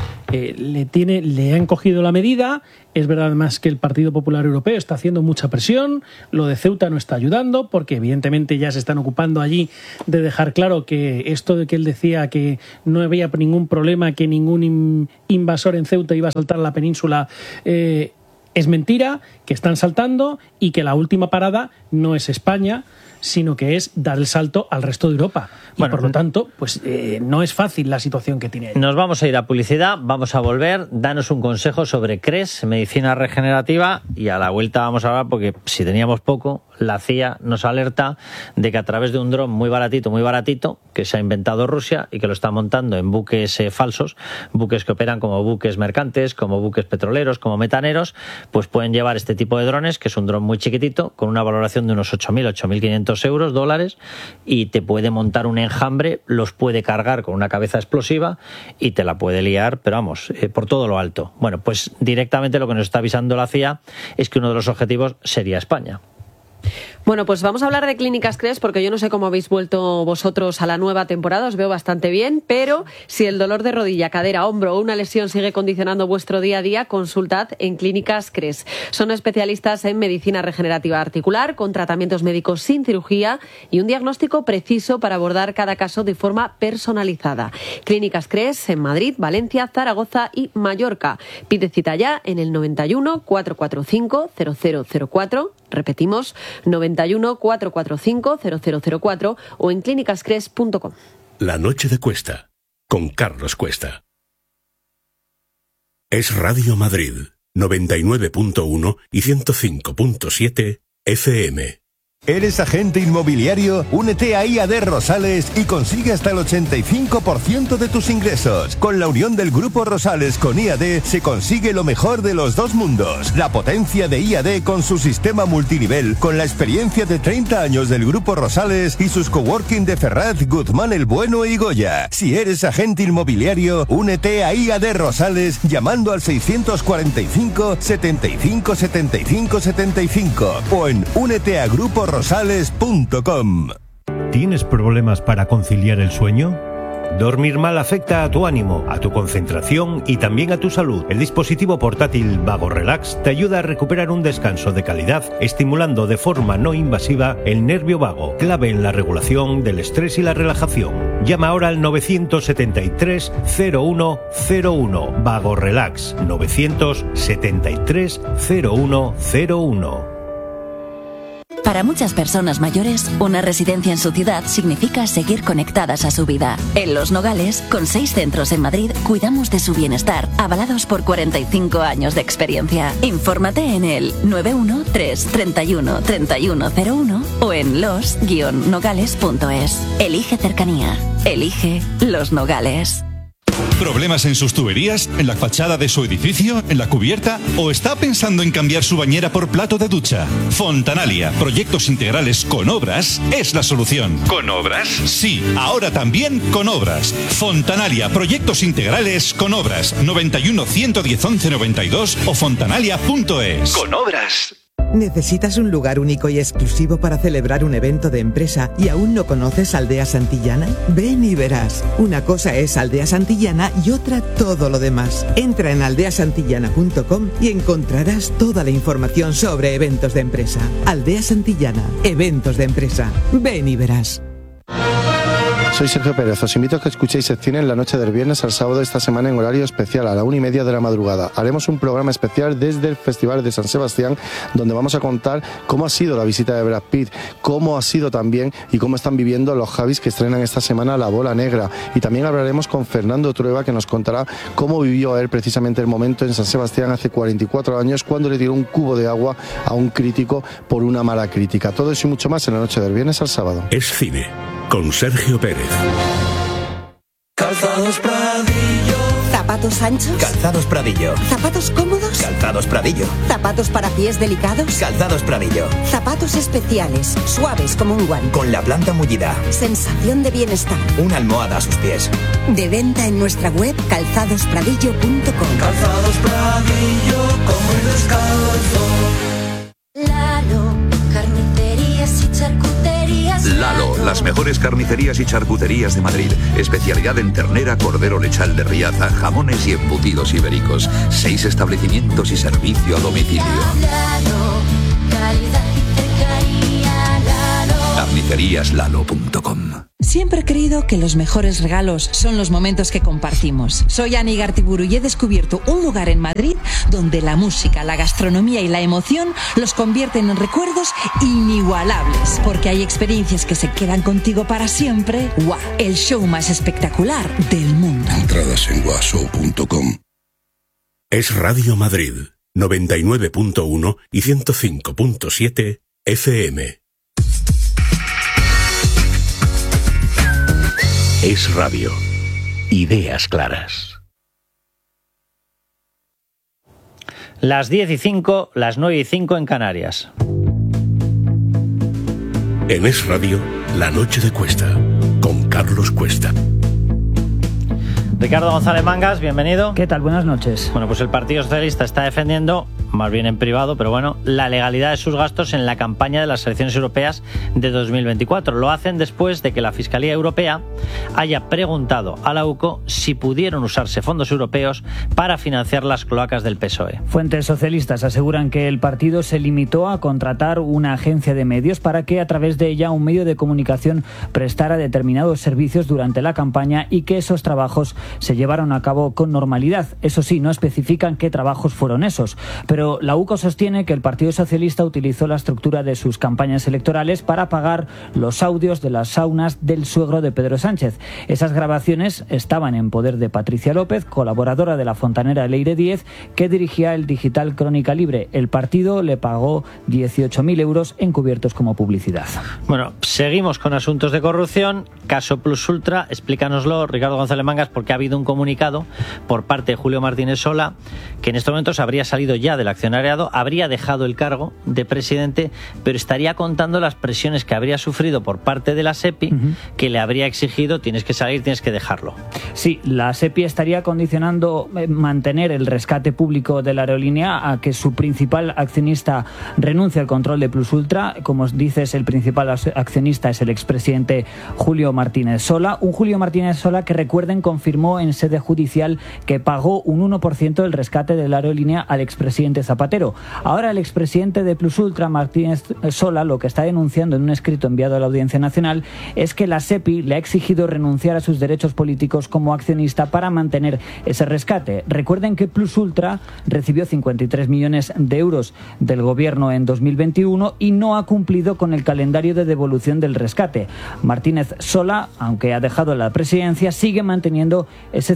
S9: Le han cogido la medida. Es verdad además que el Partido Popular Europeo está haciendo mucha presión, lo de Ceuta no está ayudando, porque evidentemente ya se están ocupando allí de dejar claro que esto de que él decía que no había ningún problema, que ningún invasor en Ceuta iba a saltar a la península, es mentira, que están saltando y que la última parada no es España, sino que es dar el salto al resto de Europa. Y por lo tanto, pues no es fácil la situación que tiene ahí.
S7: Nos vamos a ir a publicidad, vamos a volver. Danos un consejo sobre CRES, medicina regenerativa, y a la vuelta vamos a hablar, porque si teníamos poco, la CIA nos alerta de que a través de un dron muy baratito, que se ha inventado Rusia y que lo está montando en buques falsos, buques que operan como buques mercantes, como buques petroleros, como metaneros, pues pueden llevar este tipo de drones, que es un dron muy chiquitito, con una valoración de unos 8.500 euros, dólares, y te puede montar un enjambre, los puede cargar con una cabeza explosiva y te la puede liar, pero vamos, por todo lo alto. Bueno, pues directamente lo que nos está avisando la CIA es que uno de los objetivos sería España.
S11: Bueno, pues vamos a hablar de Clínicas CRES, porque yo no sé cómo habéis vuelto vosotros a la nueva temporada, os veo bastante bien, pero si el dolor de rodilla, cadera, hombro o una lesión sigue condicionando vuestro día a día, consultad en Clínicas CRES. Son especialistas en medicina regenerativa articular, con tratamientos médicos sin cirugía y un diagnóstico preciso para abordar cada caso de forma personalizada. Clínicas CRES en Madrid, Valencia, Zaragoza y Mallorca. Pide cita ya en el 91 445 0004, repetimos, 91 445 0004 o en clínicascres.com.
S1: La noche de Cuesta, con Carlos Cuesta. Es Radio Madrid, 99.1 y 105.7 FM.
S15: ¿Eres agente inmobiliario? Únete a IAD Rosales y consigue hasta el 85% de tus ingresos. Con la unión del Grupo Rosales con IAD se consigue lo mejor de los dos mundos. La potencia de IAD con su sistema multinivel, con la experiencia de 30 años del Grupo Rosales y sus coworking de Ferraz, Guzmán el Bueno y Goya. Si eres agente inmobiliario, únete a IAD Rosales llamando al 645 75 75 75 o en úneteagruporosales.com.
S16: ¿Tienes problemas para conciliar el sueño? Dormir mal afecta a tu ánimo, a tu concentración y también a tu salud. El dispositivo portátil Vago Relax te ayuda a recuperar un descanso de calidad, estimulando de forma no invasiva el nervio vago, clave en la regulación del estrés y la relajación. Llama ahora al 973 0101. Vago Relax 973 0101.
S17: Para muchas personas mayores, una residencia en su ciudad significa seguir conectadas a su vida. En Los Nogales, con 6 centros en Madrid, cuidamos de su bienestar, avalados por 45 años de experiencia. Infórmate en el 913 31 3101 o en los-nogales.es. Elige cercanía. Elige Los Nogales.
S18: ¿Problemas en sus tuberías? ¿En la fachada de su edificio? ¿En la cubierta? ¿O está pensando en cambiar su bañera por plato de ducha? Fontanalia, proyectos integrales con obras, es la solución. ¿Con obras? Sí, ahora también con obras. Fontanalia, proyectos integrales con obras. 91 110 11 92 o fontanalia.es.
S19: Con obras. ¿Necesitas un lugar único y exclusivo para celebrar un evento de empresa y aún no conoces Aldea Santillana? Ven y verás. Una cosa es Aldea Santillana y otra todo lo demás. Entra en aldeasantillana.com y encontrarás toda la información sobre eventos de empresa. Aldea Santillana, eventos de empresa. Ven y verás.
S20: Soy Sergio Pérez. Os invito a que escuchéis el cine en la noche del viernes al sábado de esta semana en horario especial a la 1:30 de la madrugada. Haremos un programa especial desde el Festival de San Sebastián, donde vamos a contar cómo ha sido la visita de Brad Pitt, cómo ha sido también y cómo están viviendo los Javis que estrenan esta semana La Bola Negra. Y también hablaremos con Fernando Trueba, que nos contará cómo vivió él precisamente el momento en San Sebastián hace 44 años cuando le tiró un cubo de agua a un crítico por una mala crítica. Todo eso y mucho más en la noche del viernes al sábado.
S1: Es cine con Sergio Pérez.
S21: Calzados Pradillo.
S22: ¿Zapatos anchos?
S21: Calzados Pradillo.
S22: ¿Zapatos cómodos?
S21: Calzados Pradillo.
S22: ¿Zapatos para pies delicados?
S21: Calzados Pradillo.
S22: Zapatos especiales, suaves como un guante.
S21: Con la planta mullida.
S22: Sensación de bienestar.
S21: Una almohada a sus pies.
S22: De venta en nuestra web calzadospradillo.com.
S21: Calzados Pradillo, como el descalzo.
S23: Lalo, carnicerías y charcuterías.
S24: Lalo, las mejores carnicerías y charcuterías de Madrid. Especialidad en ternera, cordero lechal de Riaza, jamones y embutidos ibéricos. 6 establecimientos y servicio a domicilio.
S23: Lalo, calidad y cercanía. Lalo.
S24: Carniceríaslalo.com.
S25: Siempre he creído que los mejores regalos son los momentos que compartimos. Soy Ani Gartiburu y he descubierto un lugar en Madrid donde la música, la gastronomía y la emoción los convierten en recuerdos inigualables. Porque hay experiencias que se quedan contigo para siempre. ¡Guau! El show más espectacular del mundo.
S26: Entradas en guashow.com.
S1: Es Radio Madrid, 99.1 y 105.7 FM. Es radio. Ideas claras.
S7: Las 10:05, las 9:05 en Canarias.
S1: En Es Radio, La Noche de Cuesta, con Carlos Cuesta.
S7: Ricardo González Mangas, bienvenido.
S27: ¿Qué tal? Buenas noches.
S7: Bueno, pues el Partido Socialista está defendiendo, más bien en privado, pero bueno, la legalidad de sus gastos en la campaña de las elecciones europeas de 2024. Lo hacen después de que la Fiscalía Europea haya preguntado a la UCO si pudieron usarse fondos europeos para financiar las cloacas del PSOE.
S27: Fuentes socialistas aseguran que el partido se limitó a contratar una agencia de medios para que a través de ella un medio de comunicación prestara determinados servicios durante la campaña y que esos trabajos se llevaron a cabo con normalidad. Eso sí, no especifican qué trabajos fueron esos, pero la UCO sostiene que el Partido Socialista utilizó la estructura de sus campañas electorales para pagar los audios de las saunas del suegro de Pedro Sánchez. Esas grabaciones estaban en poder de Patricia López, colaboradora de la fontanera Leire Díez, que dirigía el digital Crónica Libre. El partido le pagó 18.000 euros encubiertos como publicidad.
S7: Bueno, seguimos con asuntos de corrupción. Caso Plus Ultra, explícanoslo, Ricardo González Mangas, porque ha habido un comunicado por parte de Julio Martínez Sola, que en estos momentos habría salido ya del accionariado, habría dejado el cargo de presidente, pero estaría contando las presiones que habría sufrido por parte de la SEPI, que le habría exigido: tienes que salir, tienes que dejarlo.
S27: Sí, la SEPI estaría condicionando mantener el rescate público de la aerolínea a que su principal accionista renuncie al control de Plus Ultra. Como dices, el principal accionista es el expresidente Julio Martínez Sola. Un Julio Martínez Sola que, recuerden, confirmó en sede judicial que pagó un 1% del rescate de la aerolínea al expresidente Zapatero. Ahora el expresidente de Plus Ultra, Martínez Sola, lo que está denunciando en un escrito enviado a la Audiencia Nacional es que la SEPI le ha exigido renunciar a sus derechos políticos como accionista para mantener ese rescate. Recuerden que Plus Ultra recibió 53 millones de euros del gobierno en 2021 y no ha cumplido con el calendario de devolución del rescate. Martínez Sola, aunque ha dejado la presidencia, sigue manteniendo ese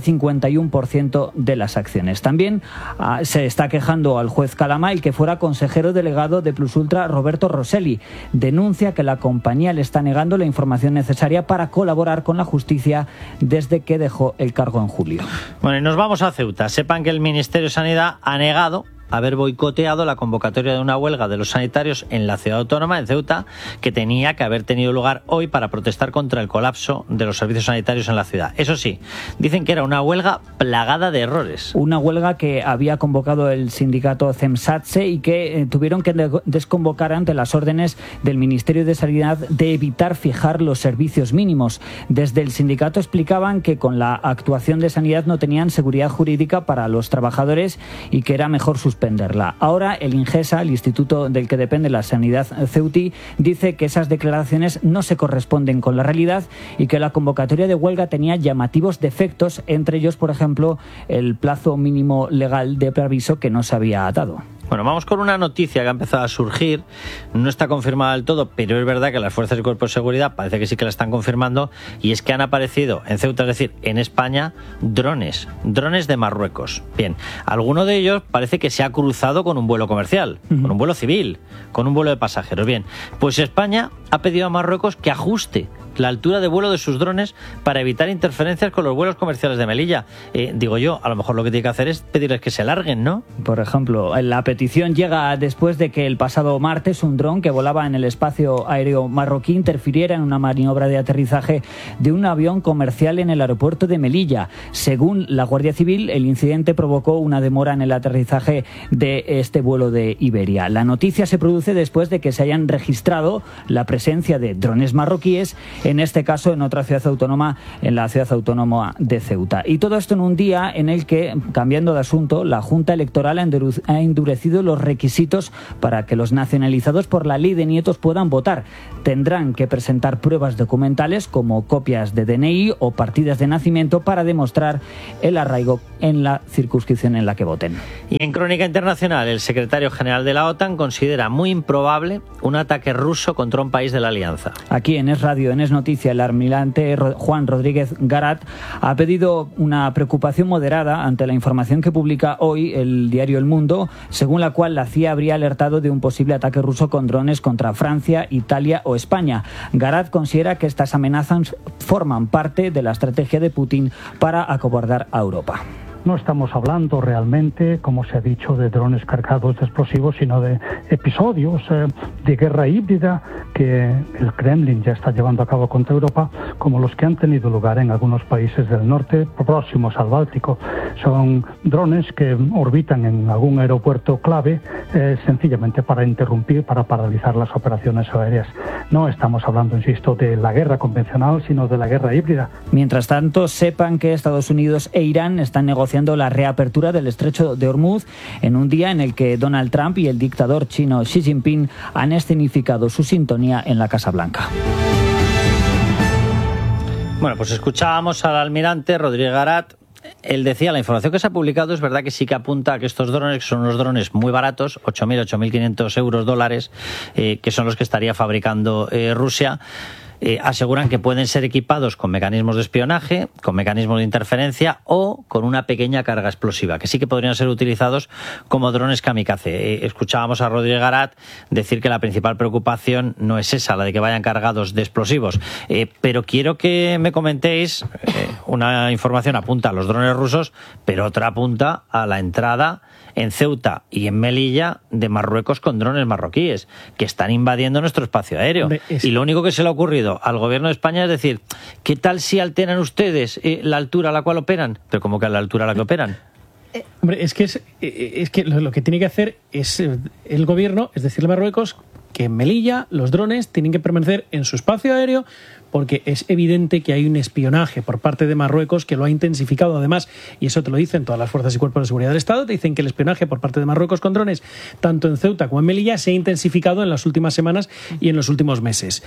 S27: 51% de las acciones. También se está quejando al juez Calama el que fuera consejero delegado de Plus Ultra, Roberto Rosselli. Denuncia que la compañía le está negando la información necesaria para colaborar con la justicia desde que dejó el cargo en julio.
S7: Bueno, y nos vamos a Ceuta. Sepan que el Ministerio de Sanidad ha negado haber boicoteado la convocatoria de una huelga de los sanitarios en la ciudad autónoma, en Ceuta, que tenía que haber tenido lugar hoy para protestar contra el colapso de los servicios sanitarios en la ciudad. Eso sí, dicen que era una huelga plagada de errores.
S27: Una huelga que había convocado el sindicato CEMSATSE y que tuvieron que desconvocar ante las órdenes del Ministerio de Sanidad de evitar fijar los servicios mínimos. Desde el sindicato explicaban que con la actuación de Sanidad no tenían seguridad jurídica para los trabajadores y que era mejor suspender suspenderla. Ahora el Ingesa, el instituto del que depende la sanidad ceutí, dice que esas declaraciones no se corresponden con la realidad y que la convocatoria de huelga tenía llamativos defectos, entre ellos, por ejemplo, el plazo mínimo legal de preaviso que no se había atado.
S7: Bueno, vamos con una noticia que ha empezado a surgir, no está confirmada del todo, pero es verdad que las fuerzas y cuerpos de seguridad parece que sí que la están confirmando, y es que han aparecido en Ceuta, es decir, en España, drones de Marruecos. Bien, alguno de ellos parece que se ha cruzado con un vuelo comercial, con un vuelo civil, con un vuelo de pasajeros. Bien, pues España ha pedido a Marruecos que ajuste la altura de vuelo de sus drones para evitar interferencias con los vuelos comerciales de Melilla. Digo yo, a lo mejor lo que tiene que hacer es pedirles que se larguen, ¿no?
S27: Por ejemplo, la petición llega después de que el pasado martes un dron que volaba en el espacio aéreo marroquí interfiriera en una maniobra de aterrizaje de un avión comercial en el aeropuerto de Melilla. Según la Guardia Civil, el incidente provocó una demora en el aterrizaje de este vuelo de Iberia. La noticia se produce después de que se hayan registrado la presencia de drones marroquíes, en este caso en otra ciudad autónoma, en la ciudad autónoma de Ceuta. Y todo esto en un día en el que, cambiando de asunto, la Junta Electoral ha endurecido los requisitos para que los nacionalizados por la ley de nietos puedan votar. Tendrán que presentar pruebas documentales como copias de DNI o partidas de nacimiento para demostrar el arraigo en la circunscripción en la que voten.
S7: Y en crónica internacional, el secretario general de la OTAN considera muy improbable un ataque ruso contra un país de la Alianza.
S27: Aquí en Es Radio, en Es Noticia, el almirante Juan Rodríguez Garat ha pedido una preocupación moderada ante la información que publica hoy el diario El Mundo, según la cual la CIA habría alertado de un posible ataque ruso con drones contra Francia, Italia o España. Garat considera que estas amenazas forman parte de la estrategia de Putin para acobardar a Europa.
S2: No estamos hablando realmente, como se ha dicho, de drones cargados de explosivos, sino de episodios de guerra híbrida que el Kremlin ya está llevando a cabo contra Europa, como los que han tenido lugar en algunos países del norte próximos al Báltico. Son drones que orbitan en algún aeropuerto clave sencillamente para interrumpir, para paralizar las operaciones aéreas. No estamos hablando, insisto, de la guerra convencional, sino de la guerra híbrida.
S27: Mientras tanto, sepan que Estados Unidos e Irán están negociando la reapertura del estrecho de Hormuz en un día en el que Donald Trump y el dictador chino Xi Jinping han escenificado su sintonía en la Casa Blanca.
S7: Bueno, pues escuchábamos al almirante Rodríguez Garat. Él decía, la información que se ha publicado es verdad que sí que apunta a que estos drones, que son unos drones muy baratos, 8.500 euros, dólares, que son los que estaría fabricando Rusia, aseguran que pueden ser equipados con mecanismos de espionaje, con mecanismos de interferencia o con una pequeña carga explosiva, que sí que podrían ser utilizados como drones kamikaze. Escuchábamos a Rodríguez Garat decir que la principal preocupación no es esa, la de que vayan cargados de explosivos, pero quiero que me comentéis, una información apunta a los drones rusos, pero otra apunta a la entrada en Ceuta y en Melilla de Marruecos con drones marroquíes, que están invadiendo nuestro espacio aéreo. Y lo único que se le ha ocurrido al gobierno de España es decir, ¿qué tal si alteran ustedes la altura a la cual operan? Pero ¿cómo que a la altura a la que operan?
S9: Hombre, es que lo que tiene que hacer es el gobierno, es decirle a Marruecos, que en Melilla los drones tienen que permanecer en su espacio aéreo, porque es evidente que hay un espionaje por parte de Marruecos que lo ha intensificado además, y eso te lo dicen todas las fuerzas y cuerpos de seguridad del Estado, te dicen que el espionaje por parte de Marruecos con drones, tanto en Ceuta como en Melilla, se ha intensificado en las últimas semanas y en los últimos meses.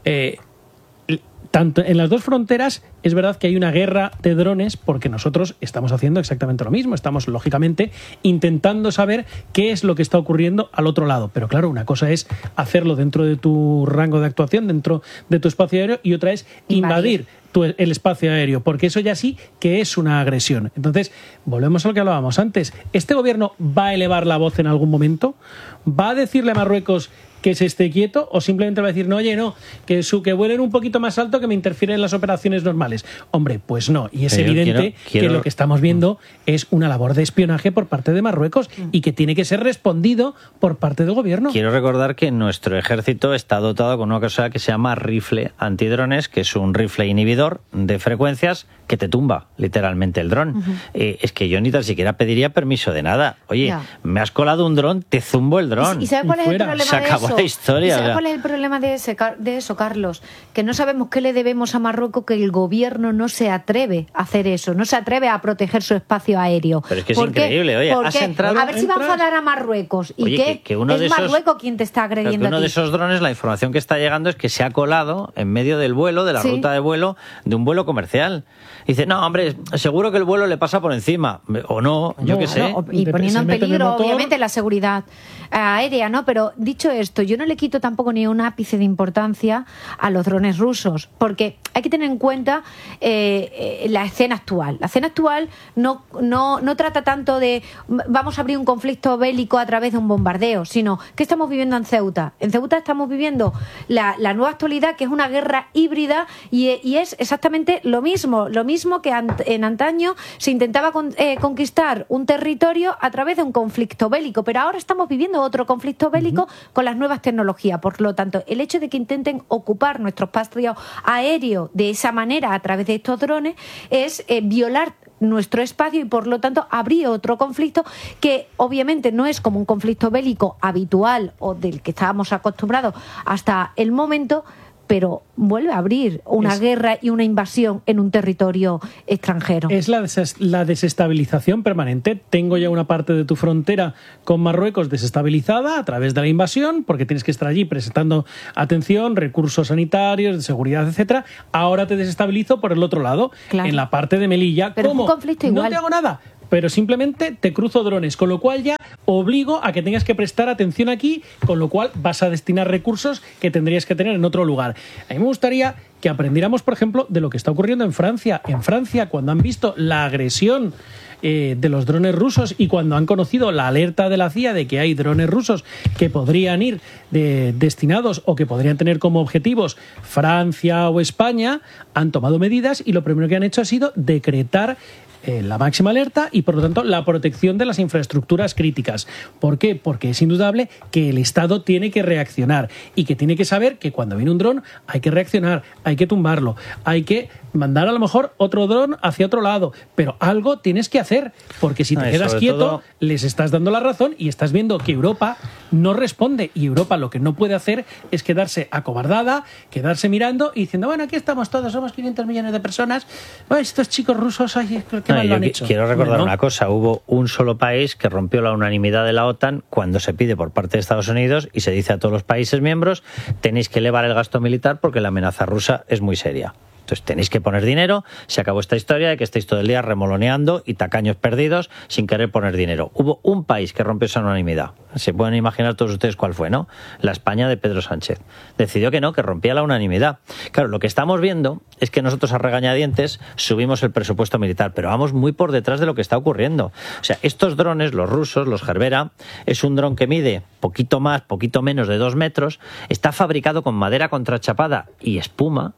S9: Tanto en las dos fronteras es verdad que hay una guerra de drones, porque nosotros estamos haciendo exactamente lo mismo. Estamos, lógicamente, intentando saber qué es lo que está ocurriendo al otro lado. Pero claro, una cosa es hacerlo dentro de tu rango de actuación, dentro de tu espacio aéreo, y otra es invadir el espacio aéreo, porque eso ya sí que es una agresión. Entonces, volvemos a lo que hablábamos antes. ¿Este gobierno va a elevar la voz en algún momento? ¿Va a decirle a Marruecos que se esté quieto, o simplemente va a decir, no, oye, no, que vuelen un poquito más alto, que me interfiere en las operaciones normales? Hombre, pues no, y es evidente que lo que estamos viendo es una labor de espionaje por parte de Marruecos y que tiene que ser respondido por parte del gobierno.
S7: Quiero recordar que nuestro ejército está dotado con una cosa que se llama rifle antidrones, que es un rifle inhibidor de frecuencias que te tumba literalmente el dron. Es que yo ni tan siquiera pediría permiso de nada. Oye, me has colado un dron, te zumbo el dron.
S8: ¿Y sabes cuál es el problema
S7: se acabó
S8: de eso?
S7: la historia.
S8: ¿Y sabes cuál es el problema de eso, Carlos? Que no sabemos qué le debemos a Marruecos, que el gobierno no se atreve a hacer eso, no se atreve a proteger su espacio aéreo.
S7: Pero es que es increíble. Oye, has entrado...
S8: A ver si va a enfadar a Marruecos. ¿Y
S7: oye,
S8: qué?
S7: Uno
S8: es
S7: de esos,
S8: Marruecos quien te está agrediendo
S7: uno
S8: a ti.
S7: de esos drones, la información que está llegando es que se ha colado en medio del vuelo, de la ruta de vuelo, de un vuelo comercial. Y dice, no, hombre, seguro que el vuelo le pasa por encima. O no, yo qué sé.
S8: Y poniendo en peligro, obviamente, la seguridad aérea, ¿no? Pero dicho esto, yo no le quito tampoco ni un ápice de importancia a los drones rusos, porque hay que tener en cuenta la escena actual. La escena actual no trata tanto de vamos a abrir un conflicto bélico a través de un bombardeo, sino ¿qué estamos viviendo en Ceuta? En Ceuta estamos viviendo la nueva actualidad, que es una guerra híbrida, y es exactamente lo mismo que en antaño se intentaba conquistar un territorio a través de un conflicto bélico, pero ahora estamos viviendo otro conflicto bélico con las nuevas tecnologías. Por lo tanto, el hecho de que intenten ocupar nuestro espacio aéreo de esa manera a través de estos drones es violar nuestro espacio y por lo tanto habría otro conflicto que obviamente no es como un conflicto bélico habitual o del que estábamos acostumbrados hasta el momento, pero vuelve a abrir una guerra y una invasión en un territorio extranjero.
S9: Es la desestabilización permanente. Tengo ya una parte de tu frontera con Marruecos desestabilizada a través de la invasión, porque tienes que estar allí prestando atención, recursos sanitarios, de seguridad, etcétera. Ahora te desestabilizo por el otro lado, en la parte de Melilla.
S8: Pero ¿cómo? Es un conflicto igual.
S9: No te hago nada, pero simplemente te cruzo drones, con lo cual ya obligo a que tengas que prestar atención aquí, con lo cual vas a destinar recursos que tendrías que tener en otro lugar. A mí me gustaría que aprendiéramos, por ejemplo, de lo que está ocurriendo en Francia. En Francia, cuando han visto la agresión de los drones rusos y cuando han conocido la alerta de la CIA de que hay drones rusos que podrían ir destinados o que podrían tener como objetivos Francia o España, han tomado medidas y lo primero que han hecho ha sido decretar la máxima alerta y, por lo tanto, la protección de las infraestructuras críticas. ¿Por qué? Porque es indudable que el Estado tiene que reaccionar y que tiene que saber que cuando viene un dron hay que reaccionar, hay que tumbarlo, hay que mandar a lo mejor otro dron hacia otro lado, pero algo tienes que hacer, porque si te quedas quieto les estás dando la razón y estás viendo que Europa no responde, y Europa lo que no puede hacer es quedarse acobardada, quedarse mirando y diciendo, bueno, aquí estamos todos, somos 500 millones de personas, bueno, estos chicos rusos, ay, qué mal lo han hecho.
S7: Quiero recordar una cosa, hubo un solo país que rompió la unanimidad de la OTAN cuando se pide por parte de Estados Unidos y se dice a todos los países miembros, tenéis que elevar el gasto militar porque la amenaza rusa es muy seria. Entonces tenéis que poner dinero, se acabó esta historia de que estáis todo el día remoloneando y tacaños perdidos sin querer poner dinero. Hubo un país que rompió esa unanimidad. Se pueden imaginar todos ustedes cuál fue, ¿no? La España de Pedro Sánchez. Decidió que no, que rompía la unanimidad. Claro, lo que estamos viendo es que nosotros a regañadientes subimos el presupuesto militar, pero vamos muy por detrás de lo que está ocurriendo. O sea, estos drones, los rusos, los Gerbera, es un dron que mide poquito más, poquito menos de 2 metros, está fabricado con madera contrachapada y espuma,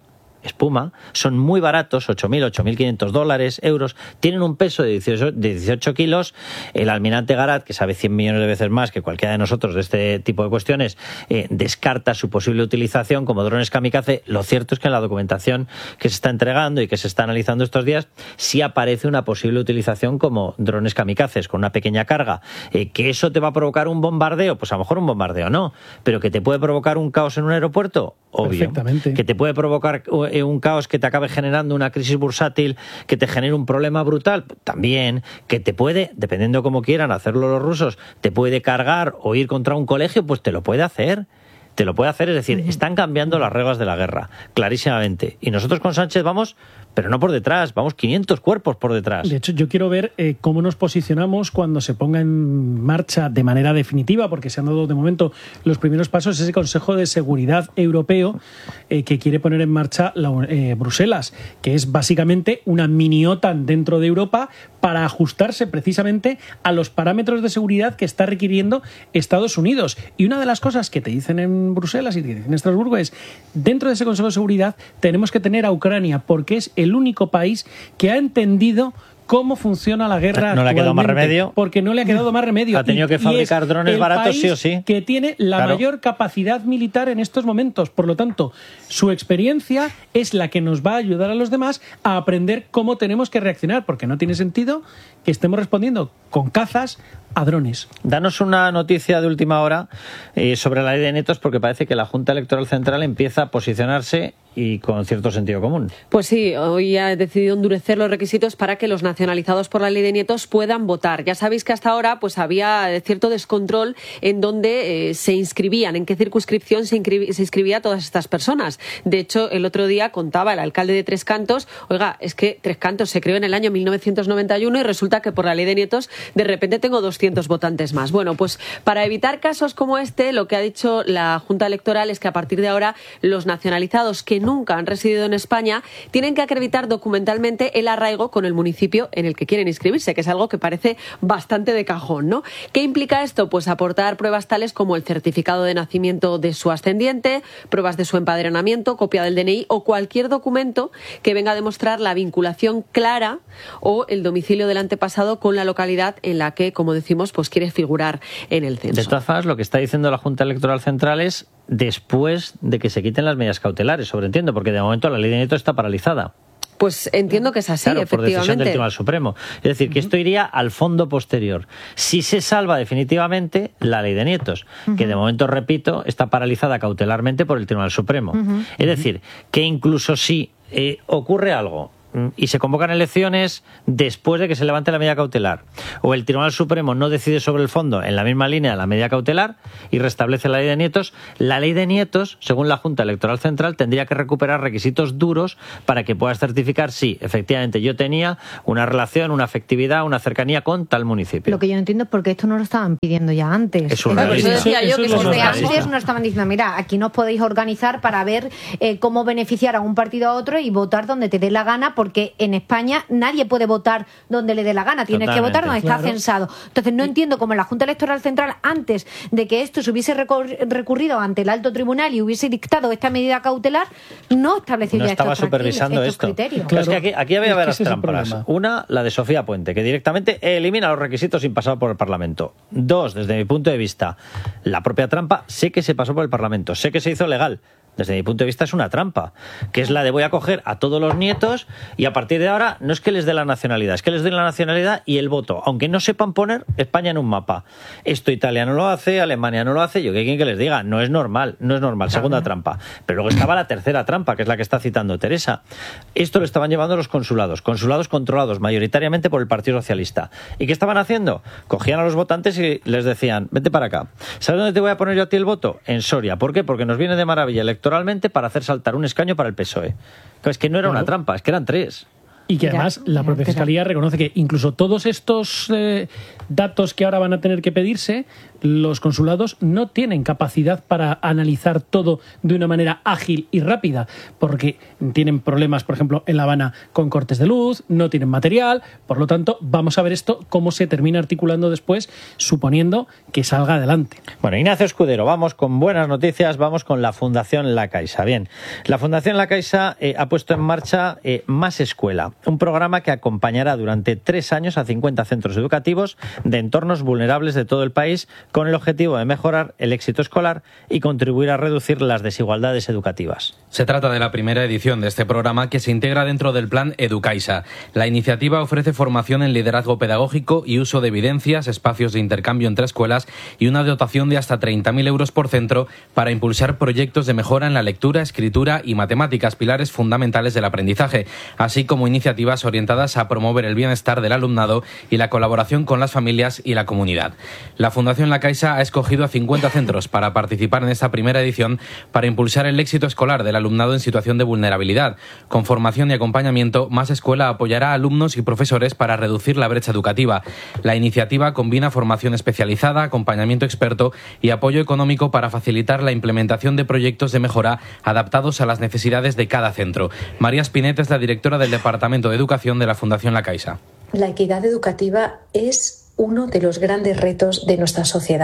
S7: son muy baratos, 8.000, 8.500 dólares, euros, tienen un peso de 18 kilos, el almirante Garat, que sabe 100 millones de veces más que cualquiera de nosotros de este tipo de cuestiones, descarta su posible utilización como drones kamikaze. Lo cierto es que en la documentación que se está entregando y que se está analizando estos días, sí aparece una posible utilización como drones kamikazes, con una pequeña carga. ¿Que eso te va a provocar un bombardeo? Pues a lo mejor un bombardeo no, pero que te puede provocar un caos en un aeropuerto, obvio.
S9: Perfectamente.
S7: Que te puede provocar un caos que te acabe generando una crisis bursátil, que te genere un problema brutal, también, que te puede, dependiendo cómo quieran hacerlo los rusos, te puede cargar o ir contra un colegio, pues te lo puede hacer. Es decir, están cambiando las reglas de la guerra, clarísimamente. Y nosotros con Sánchez vamos, pero no por detrás, vamos 500 cuerpos por detrás.
S9: De hecho, yo quiero ver cómo nos posicionamos cuando se ponga en marcha de manera definitiva, porque se han dado de momento los primeros pasos, ese Consejo de Seguridad Europeo que quiere poner en marcha Bruselas, que es básicamente una mini OTAN dentro de Europa para ajustarse precisamente a los parámetros de seguridad que está requiriendo Estados Unidos. Y una de las cosas que te dicen en Bruselas y te dicen en Estrasburgo es, dentro de ese Consejo de Seguridad tenemos que tener a Ucrania, porque es el único país que ha entendido cómo funciona la guerra
S7: no le ha quedado más remedio.
S9: Porque no le ha quedado más remedio.
S7: Ha tenido que fabricar drones baratos sí o sí.
S9: Que tiene la mayor capacidad militar en estos momentos. Por lo tanto, su experiencia es la que nos va a ayudar a los demás a aprender cómo tenemos que reaccionar, porque no tiene sentido que estemos respondiendo con cazas a drones.
S7: Danos una noticia de última hora sobre la ley de nietos, porque parece que la Junta Electoral Central empieza a posicionarse y con cierto sentido común.
S11: Pues sí, hoy ha decidido endurecer los requisitos para que los nacionalizados por la ley de nietos puedan votar. Ya sabéis que hasta ahora pues había cierto descontrol en dónde se inscribían, en qué circunscripción se inscribía a todas estas personas. De hecho, el otro día contaba el alcalde de Tres Cantos, oiga, es que Tres Cantos se creó en el año 1991 y resulta que por la ley de nietos de repente tengo 200 votantes más. Bueno, pues para evitar casos como este, lo que ha dicho la Junta Electoral es que a partir de ahora los nacionalizados que nunca han residido en España tienen que acreditar documentalmente el arraigo con el municipio en el que quieren inscribirse, que es algo que parece bastante de cajón, ¿no? ¿Qué implica esto? Pues aportar pruebas tales como el certificado de nacimiento de su ascendiente, pruebas de su empadronamiento, copia del DNI o cualquier documento que venga a demostrar la vinculación clara o el domicilio del antepasado con la localidad en la que, como decimos, pues quiere figurar en el censo.
S7: De todas formas, lo que está diciendo la Junta Electoral Central es después de que se quiten las medidas cautelares, sobreentiendo, porque de momento la ley de nietos está paralizada.
S11: Pues entiendo que es así,
S7: claro,
S11: efectivamente.
S7: Por decisión del Tribunal Supremo. Es decir, que esto iría al fondo posterior. Si se salva definitivamente la ley de nietos, que de momento, repito, está paralizada cautelarmente por el Tribunal Supremo. Es decir, que incluso si ocurre algo y se convocan elecciones después de que se levante la medida cautelar, o el Tribunal Supremo no decide sobre el fondo en la misma línea de la medida cautelar y restablece la ley de nietos, la ley de nietos, según la Junta Electoral Central, tendría que recuperar requisitos duros para que puedas certificar si efectivamente yo tenía una relación, una afectividad, una cercanía con tal municipio.
S8: Lo que yo no entiendo es por qué esto no lo estaban pidiendo ya antes.
S7: Es surrealista.
S8: Eso decía yo, que desde antes no estaban diciendo, mira, aquí nos podéis organizar para ver cómo beneficiar a un partido a otro y votar donde te dé la gana, porque en España nadie puede votar donde le dé la gana, tienes que votar donde está censado. Entonces no entiendo cómo la Junta Electoral Central, antes de que esto se hubiese recurrido ante el alto tribunal y hubiese dictado esta medida cautelar, no estableció ya
S7: estaba supervisando estos criterios. Claro, es que aquí había varias trampas. Una, la de Sofía Puente, que directamente elimina los requisitos sin pasar por el Parlamento. Dos, desde mi punto de vista, la propia trampa, sé que se pasó por el Parlamento, sé que se hizo legal. Desde mi punto de vista es una trampa, que es la de voy a coger a todos los nietos y a partir de ahora no es que les dé la nacionalidad, es que les dé la nacionalidad y el voto, aunque no sepan poner España en un mapa. Esto Italia no lo hace, Alemania no lo hace, yo que quien que les diga, no es normal, segunda trampa. Pero luego estaba la tercera trampa, que es la que está citando Teresa. Esto lo estaban llevando los consulados controlados mayoritariamente por el Partido Socialista. ¿Y qué estaban haciendo? Cogían a los votantes y les decían, vete para acá. ¿Sabes dónde te voy a poner yo a ti el voto? En Soria. ¿Por qué? Porque nos viene de maravilla electoralmente para hacer saltar un escaño para el PSOE. Es que no era una trampa, es que eran tres.
S9: Y que además la propia Fiscalía reconoce que incluso todos estos datos que ahora van a tener que pedirse, los consulados no tienen capacidad para analizar todo de una manera ágil y rápida, porque tienen problemas, por ejemplo, en La Habana con cortes de luz, no tienen material, por lo tanto, vamos a ver esto cómo se termina articulando después, suponiendo que salga adelante.
S7: Bueno, Ignacio Escudero, vamos con buenas noticias, vamos con la Fundación La Caixa. Bien, la Fundación La Caixa ha puesto en marcha Más Escuela, un programa que acompañará durante 3 años a 50 centros educativos de entornos vulnerables de todo el país con el objetivo de mejorar el éxito escolar y contribuir a reducir las desigualdades educativas.
S3: Se trata de la primera edición de este programa que se integra dentro del plan Educaixa. La iniciativa ofrece formación en liderazgo pedagógico y uso de evidencias, espacios de intercambio entre escuelas y una dotación de hasta 30.000 euros por centro para impulsar proyectos de mejora en la lectura, escritura y matemáticas, pilares fundamentales del aprendizaje, así como iniciativas orientadas a promover el bienestar del alumnado y la colaboración con las familias y la comunidad. La Fundación La Caixa ha escogido a 50 centros para participar en esta primera edición para impulsar el éxito escolar del alumnado en situación de vulnerabilidad. Con formación y acompañamiento, Más Escuela apoyará a alumnos y profesores para reducir la brecha educativa. La iniciativa combina formación especializada, acompañamiento experto y apoyo económico para facilitar la implementación de proyectos de mejora adaptados a las necesidades de cada centro. María Spinet es la directora del Departamento de Educación de la Fundación La Caixa.
S4: La equidad educativa es uno de los grandes retos de nuestra sociedad.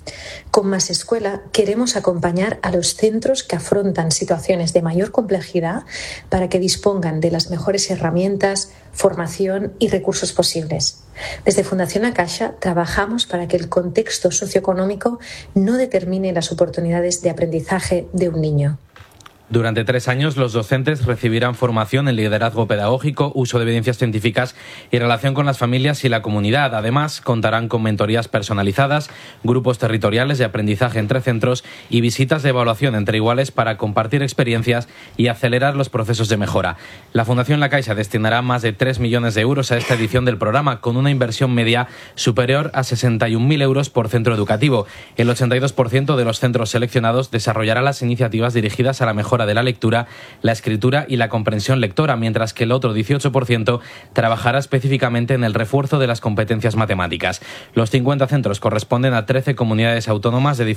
S4: Con Más Escuela queremos acompañar a los centros que afrontan situaciones de mayor complejidad para que dispongan de las mejores herramientas, formación y recursos posibles. Desde Fundación La Caixa trabajamos para que el contexto socioeconómico no determine las oportunidades de aprendizaje de un niño.
S3: Durante 3 años, los docentes recibirán formación en liderazgo pedagógico, uso de evidencias científicas y relación con las familias y la comunidad. Además, contarán con mentorías personalizadas, grupos territoriales de aprendizaje entre centros y visitas de evaluación entre iguales para compartir experiencias y acelerar los procesos de mejora. La Fundación La Caixa destinará más de 3 millones de euros a esta edición del programa, con una inversión media superior a 61.000 euros por centro educativo. El 82% de los centros seleccionados desarrollará las iniciativas dirigidas a la mejora de la lectura, la escritura y la comprensión lectora, mientras que el otro 18% trabajará específicamente en el refuerzo de las competencias matemáticas. Los 50 centros corresponden a 13 comunidades autónomas de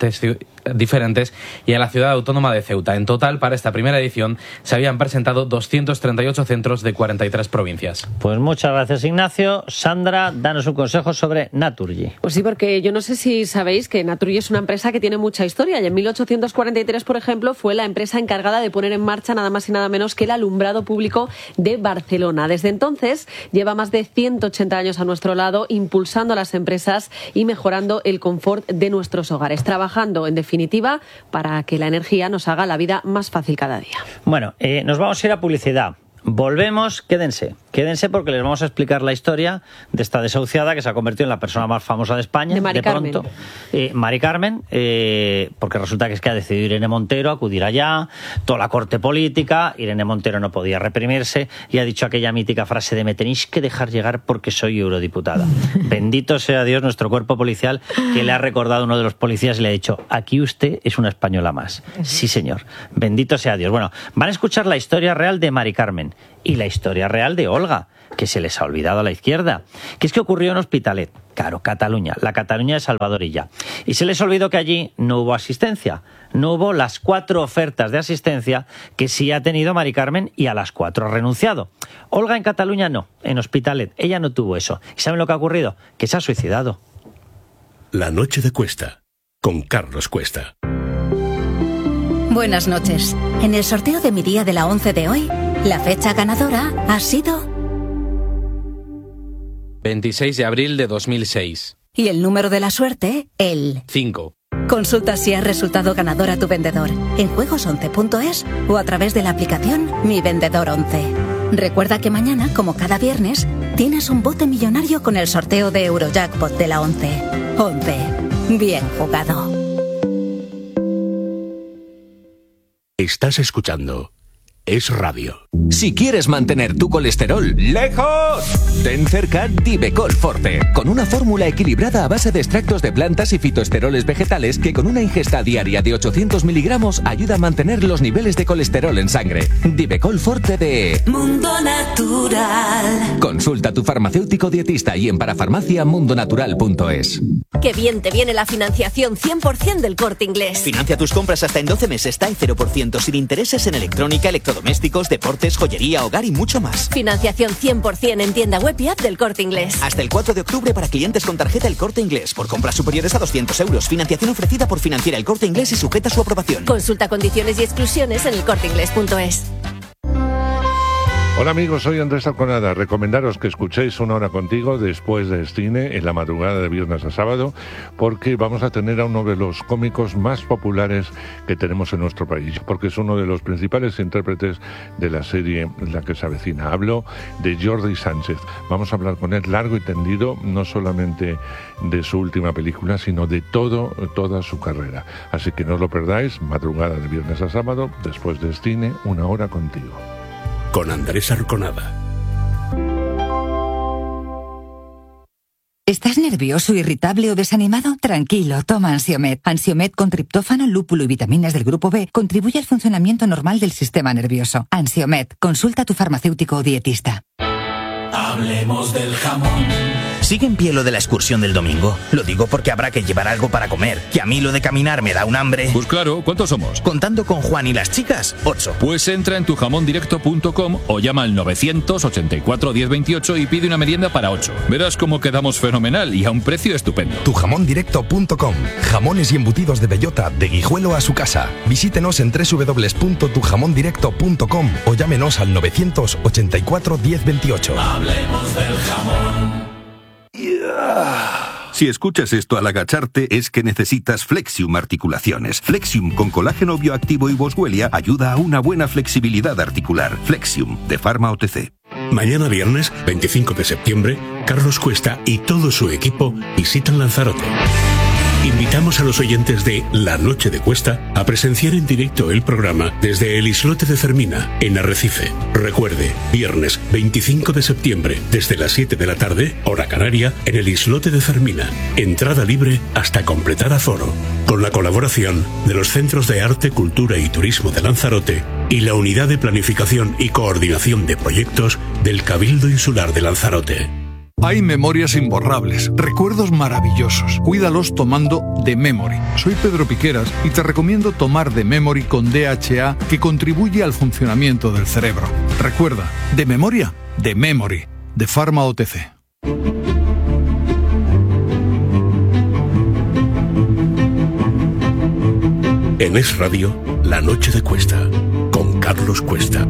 S3: diferentes y a la ciudad autónoma de Ceuta. En total, para esta primera edición, se habían presentado 238 centros de 43 provincias.
S7: Pues muchas gracias, Ignacio. Sandra, danos un consejo sobre Naturgy.
S11: Pues sí, porque yo no sé si sabéis que Naturgy es una empresa que tiene mucha historia y en 1843, por ejemplo, fue la empresa encargada de poner en marcha nada más y nada menos que el alumbrado público de Barcelona. Desde entonces lleva más de 180 años a nuestro lado, impulsando a las empresas y mejorando el confort de nuestros hogares, trabajando en definitiva para que la energía nos haga la vida más fácil cada día.
S7: Bueno, nos vamos a ir a publicidad. Volvemos, quédense porque les vamos a explicar la historia de esta desahuciada que se ha convertido en la persona más famosa de España.
S11: De Mari Carmen.
S7: Pronto. Mari Carmen, porque resulta que es que ha decidido Irene Montero acudir allá, toda la corte política, Irene Montero no podía reprimirse y ha dicho aquella mítica frase de me tenéis que dejar llegar porque soy eurodiputada. Bendito sea Dios, nuestro cuerpo policial, que le ha recordado a uno de los policías y le ha dicho, aquí usted es una española más. Sí, señor. Bendito sea Dios. Bueno, van a escuchar la historia real de Mari Carmen y la historia real de Olga, que se les ha olvidado a la izquierda, que es que ocurrió en Hospitalet, claro, Cataluña, la Cataluña de Salvador Illa. Y se les olvidó que allí no hubo asistencia, no hubo las 4 ofertas de asistencia que sí ha tenido Mari Carmen y a las 4 ha renunciado. Olga en Cataluña no, en Hospitalet, ella no tuvo eso. ¿Y saben lo que ha ocurrido? Que se ha suicidado.
S1: La noche de Cuesta, con Carlos Cuesta.
S17: Buenas noches. En el sorteo de mi día de la 11 de hoy, la fecha ganadora ha sido
S3: 26 de abril de 2006.
S17: Y el número de la suerte, el
S3: 5.
S17: Consulta si has resultado ganador a tu vendedor en juegos11.es o a través de la aplicación Mi Vendedor 11. Recuerda que mañana, como cada viernes, tienes un bote millonario con el sorteo de Eurojackpot de la 11. 11. Bien jugado.
S1: Estás escuchando Es Radio.
S5: Si quieres mantener tu colesterol lejos, ten cerca Divecol Forte, con una fórmula equilibrada a base de extractos de plantas y fitoesteroles vegetales que con una ingesta diaria de 800 miligramos ayuda a mantener los niveles de colesterol en sangre. Divecol Forte de
S23: Mundo Natural.
S5: Consulta a tu farmacéutico dietista y en parafarmaciamundonatural.es.
S6: Qué bien te viene la financiación 100% del Corte Inglés.
S10: Financia tus compras hasta en 12 meses, TAE 0% sin intereses en electrónica, electrodomésticos, deportes, joyería, hogar y mucho más.
S6: Financiación 100% en tienda web y app del Corte Inglés.
S10: Hasta el 4 de octubre para clientes con tarjeta El Corte Inglés. Por compras superiores a 200 euros. Financiación ofrecida por Financiera El Corte Inglés y sujeta a su aprobación.
S6: Consulta condiciones y exclusiones en elcorteinglés.es.
S12: Hola amigos, soy Andrés Arconada. Recomendaros que escuchéis Una Hora Contigo después del cine en la madrugada de viernes a sábado, porque vamos a tener a uno de los cómicos más populares que tenemos en nuestro país, porque es uno de los principales intérpretes de la serie La que se avecina. Hablo de Jordi Sánchez. Vamos a hablar con él largo y tendido, no solamente de su última película, sino de toda su carrera. Así que no os lo perdáis, madrugada de viernes a sábado, después del cine, Una Hora Contigo.
S1: Con Andrés Arconada.
S25: ¿Estás nervioso, irritable o desanimado? Tranquilo, toma Ansiomed. Ansiomed con triptófano, lúpulo y vitaminas del grupo B contribuye al funcionamiento normal del sistema nervioso. Ansiomed, consulta a tu farmacéutico o dietista.
S21: Hablemos del jamón.
S13: ¿Sigue en pie lo de la excursión del domingo? Lo digo porque habrá que llevar algo para comer, que a mí lo de caminar me da un hambre.
S14: Pues claro, ¿cuántos somos?
S13: Contando con Juan y las chicas, 8.
S14: Pues entra en tujamondirecto.com o llama al 984 1028 y pide una merienda para 8. Verás cómo quedamos fenomenal y a un precio estupendo.
S15: Tujamondirecto.com. Jamones y embutidos de bellota de Guijuelo a su casa. Visítenos en www.tujamondirecto.com o llámenos al 984 1028.
S23: Hablemos del jamón.
S24: Si escuchas esto al agacharte es que necesitas Flexium Articulaciones. Flexium con colágeno bioactivo y boswellia ayuda a una buena flexibilidad articular. Flexium, de Pharma OTC.
S1: Mañana viernes, 25 de septiembre, Carlos Cuesta y todo su equipo visitan Lanzarote. Invitamos a los oyentes de La Noche de Cuesta a presenciar en directo el programa desde el islote de Fermina, en Arrecife. Recuerde, viernes 25 de septiembre, desde las 7 de la tarde, hora canaria, en el islote de Fermina. Entrada libre hasta completar aforo. Con la colaboración de los Centros de Arte, Cultura y Turismo de Lanzarote y la Unidad de Planificación y Coordinación de Proyectos del Cabildo Insular de Lanzarote.
S16: Hay memorias imborrables, recuerdos maravillosos. Cuídalos tomando The Memory. Soy Pedro Piqueras y te recomiendo tomar The Memory con DHA, que contribuye al funcionamiento del cerebro. Recuerda, de memoria, The Memory, de Pharma OTC.
S1: En Es Radio, La Noche de Cuesta, con Carlos Cuesta.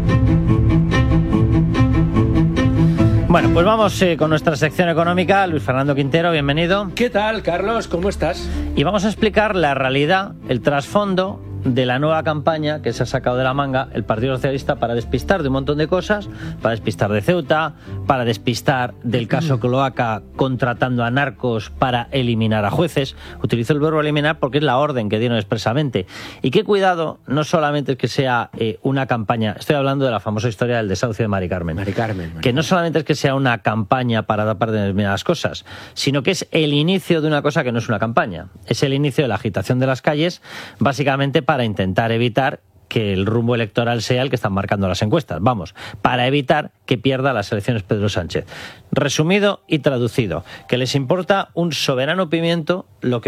S7: Bueno, pues vamos con nuestra sección económica. Luis Fernando Quintero, bienvenido.
S18: ¿Qué tal, Carlos? ¿Cómo estás?
S7: Y vamos a explicar la realidad, el trasfondo de la nueva campaña que se ha sacado de la manga el Partido Socialista para despistar de un montón de cosas, para despistar de Ceuta, para despistar del caso Cloaca contratando a narcos para eliminar a jueces. Utilizo el verbo eliminar porque es la orden que dieron expresamente. Y qué cuidado, no solamente es que sea una campaña, estoy hablando de la famosa historia del desahucio de Mari Carmen. Que no solamente es que sea una campaña para tapar determinadas cosas, sino que es el inicio de una cosa que no es una campaña. Es el inicio de la agitación de las calles, básicamente para intentar evitar que el rumbo electoral sea el que están marcando las encuestas. Vamos, para evitar que pierda las elecciones Pedro Sánchez. Resumido y traducido, que les importa un soberano pimiento lo que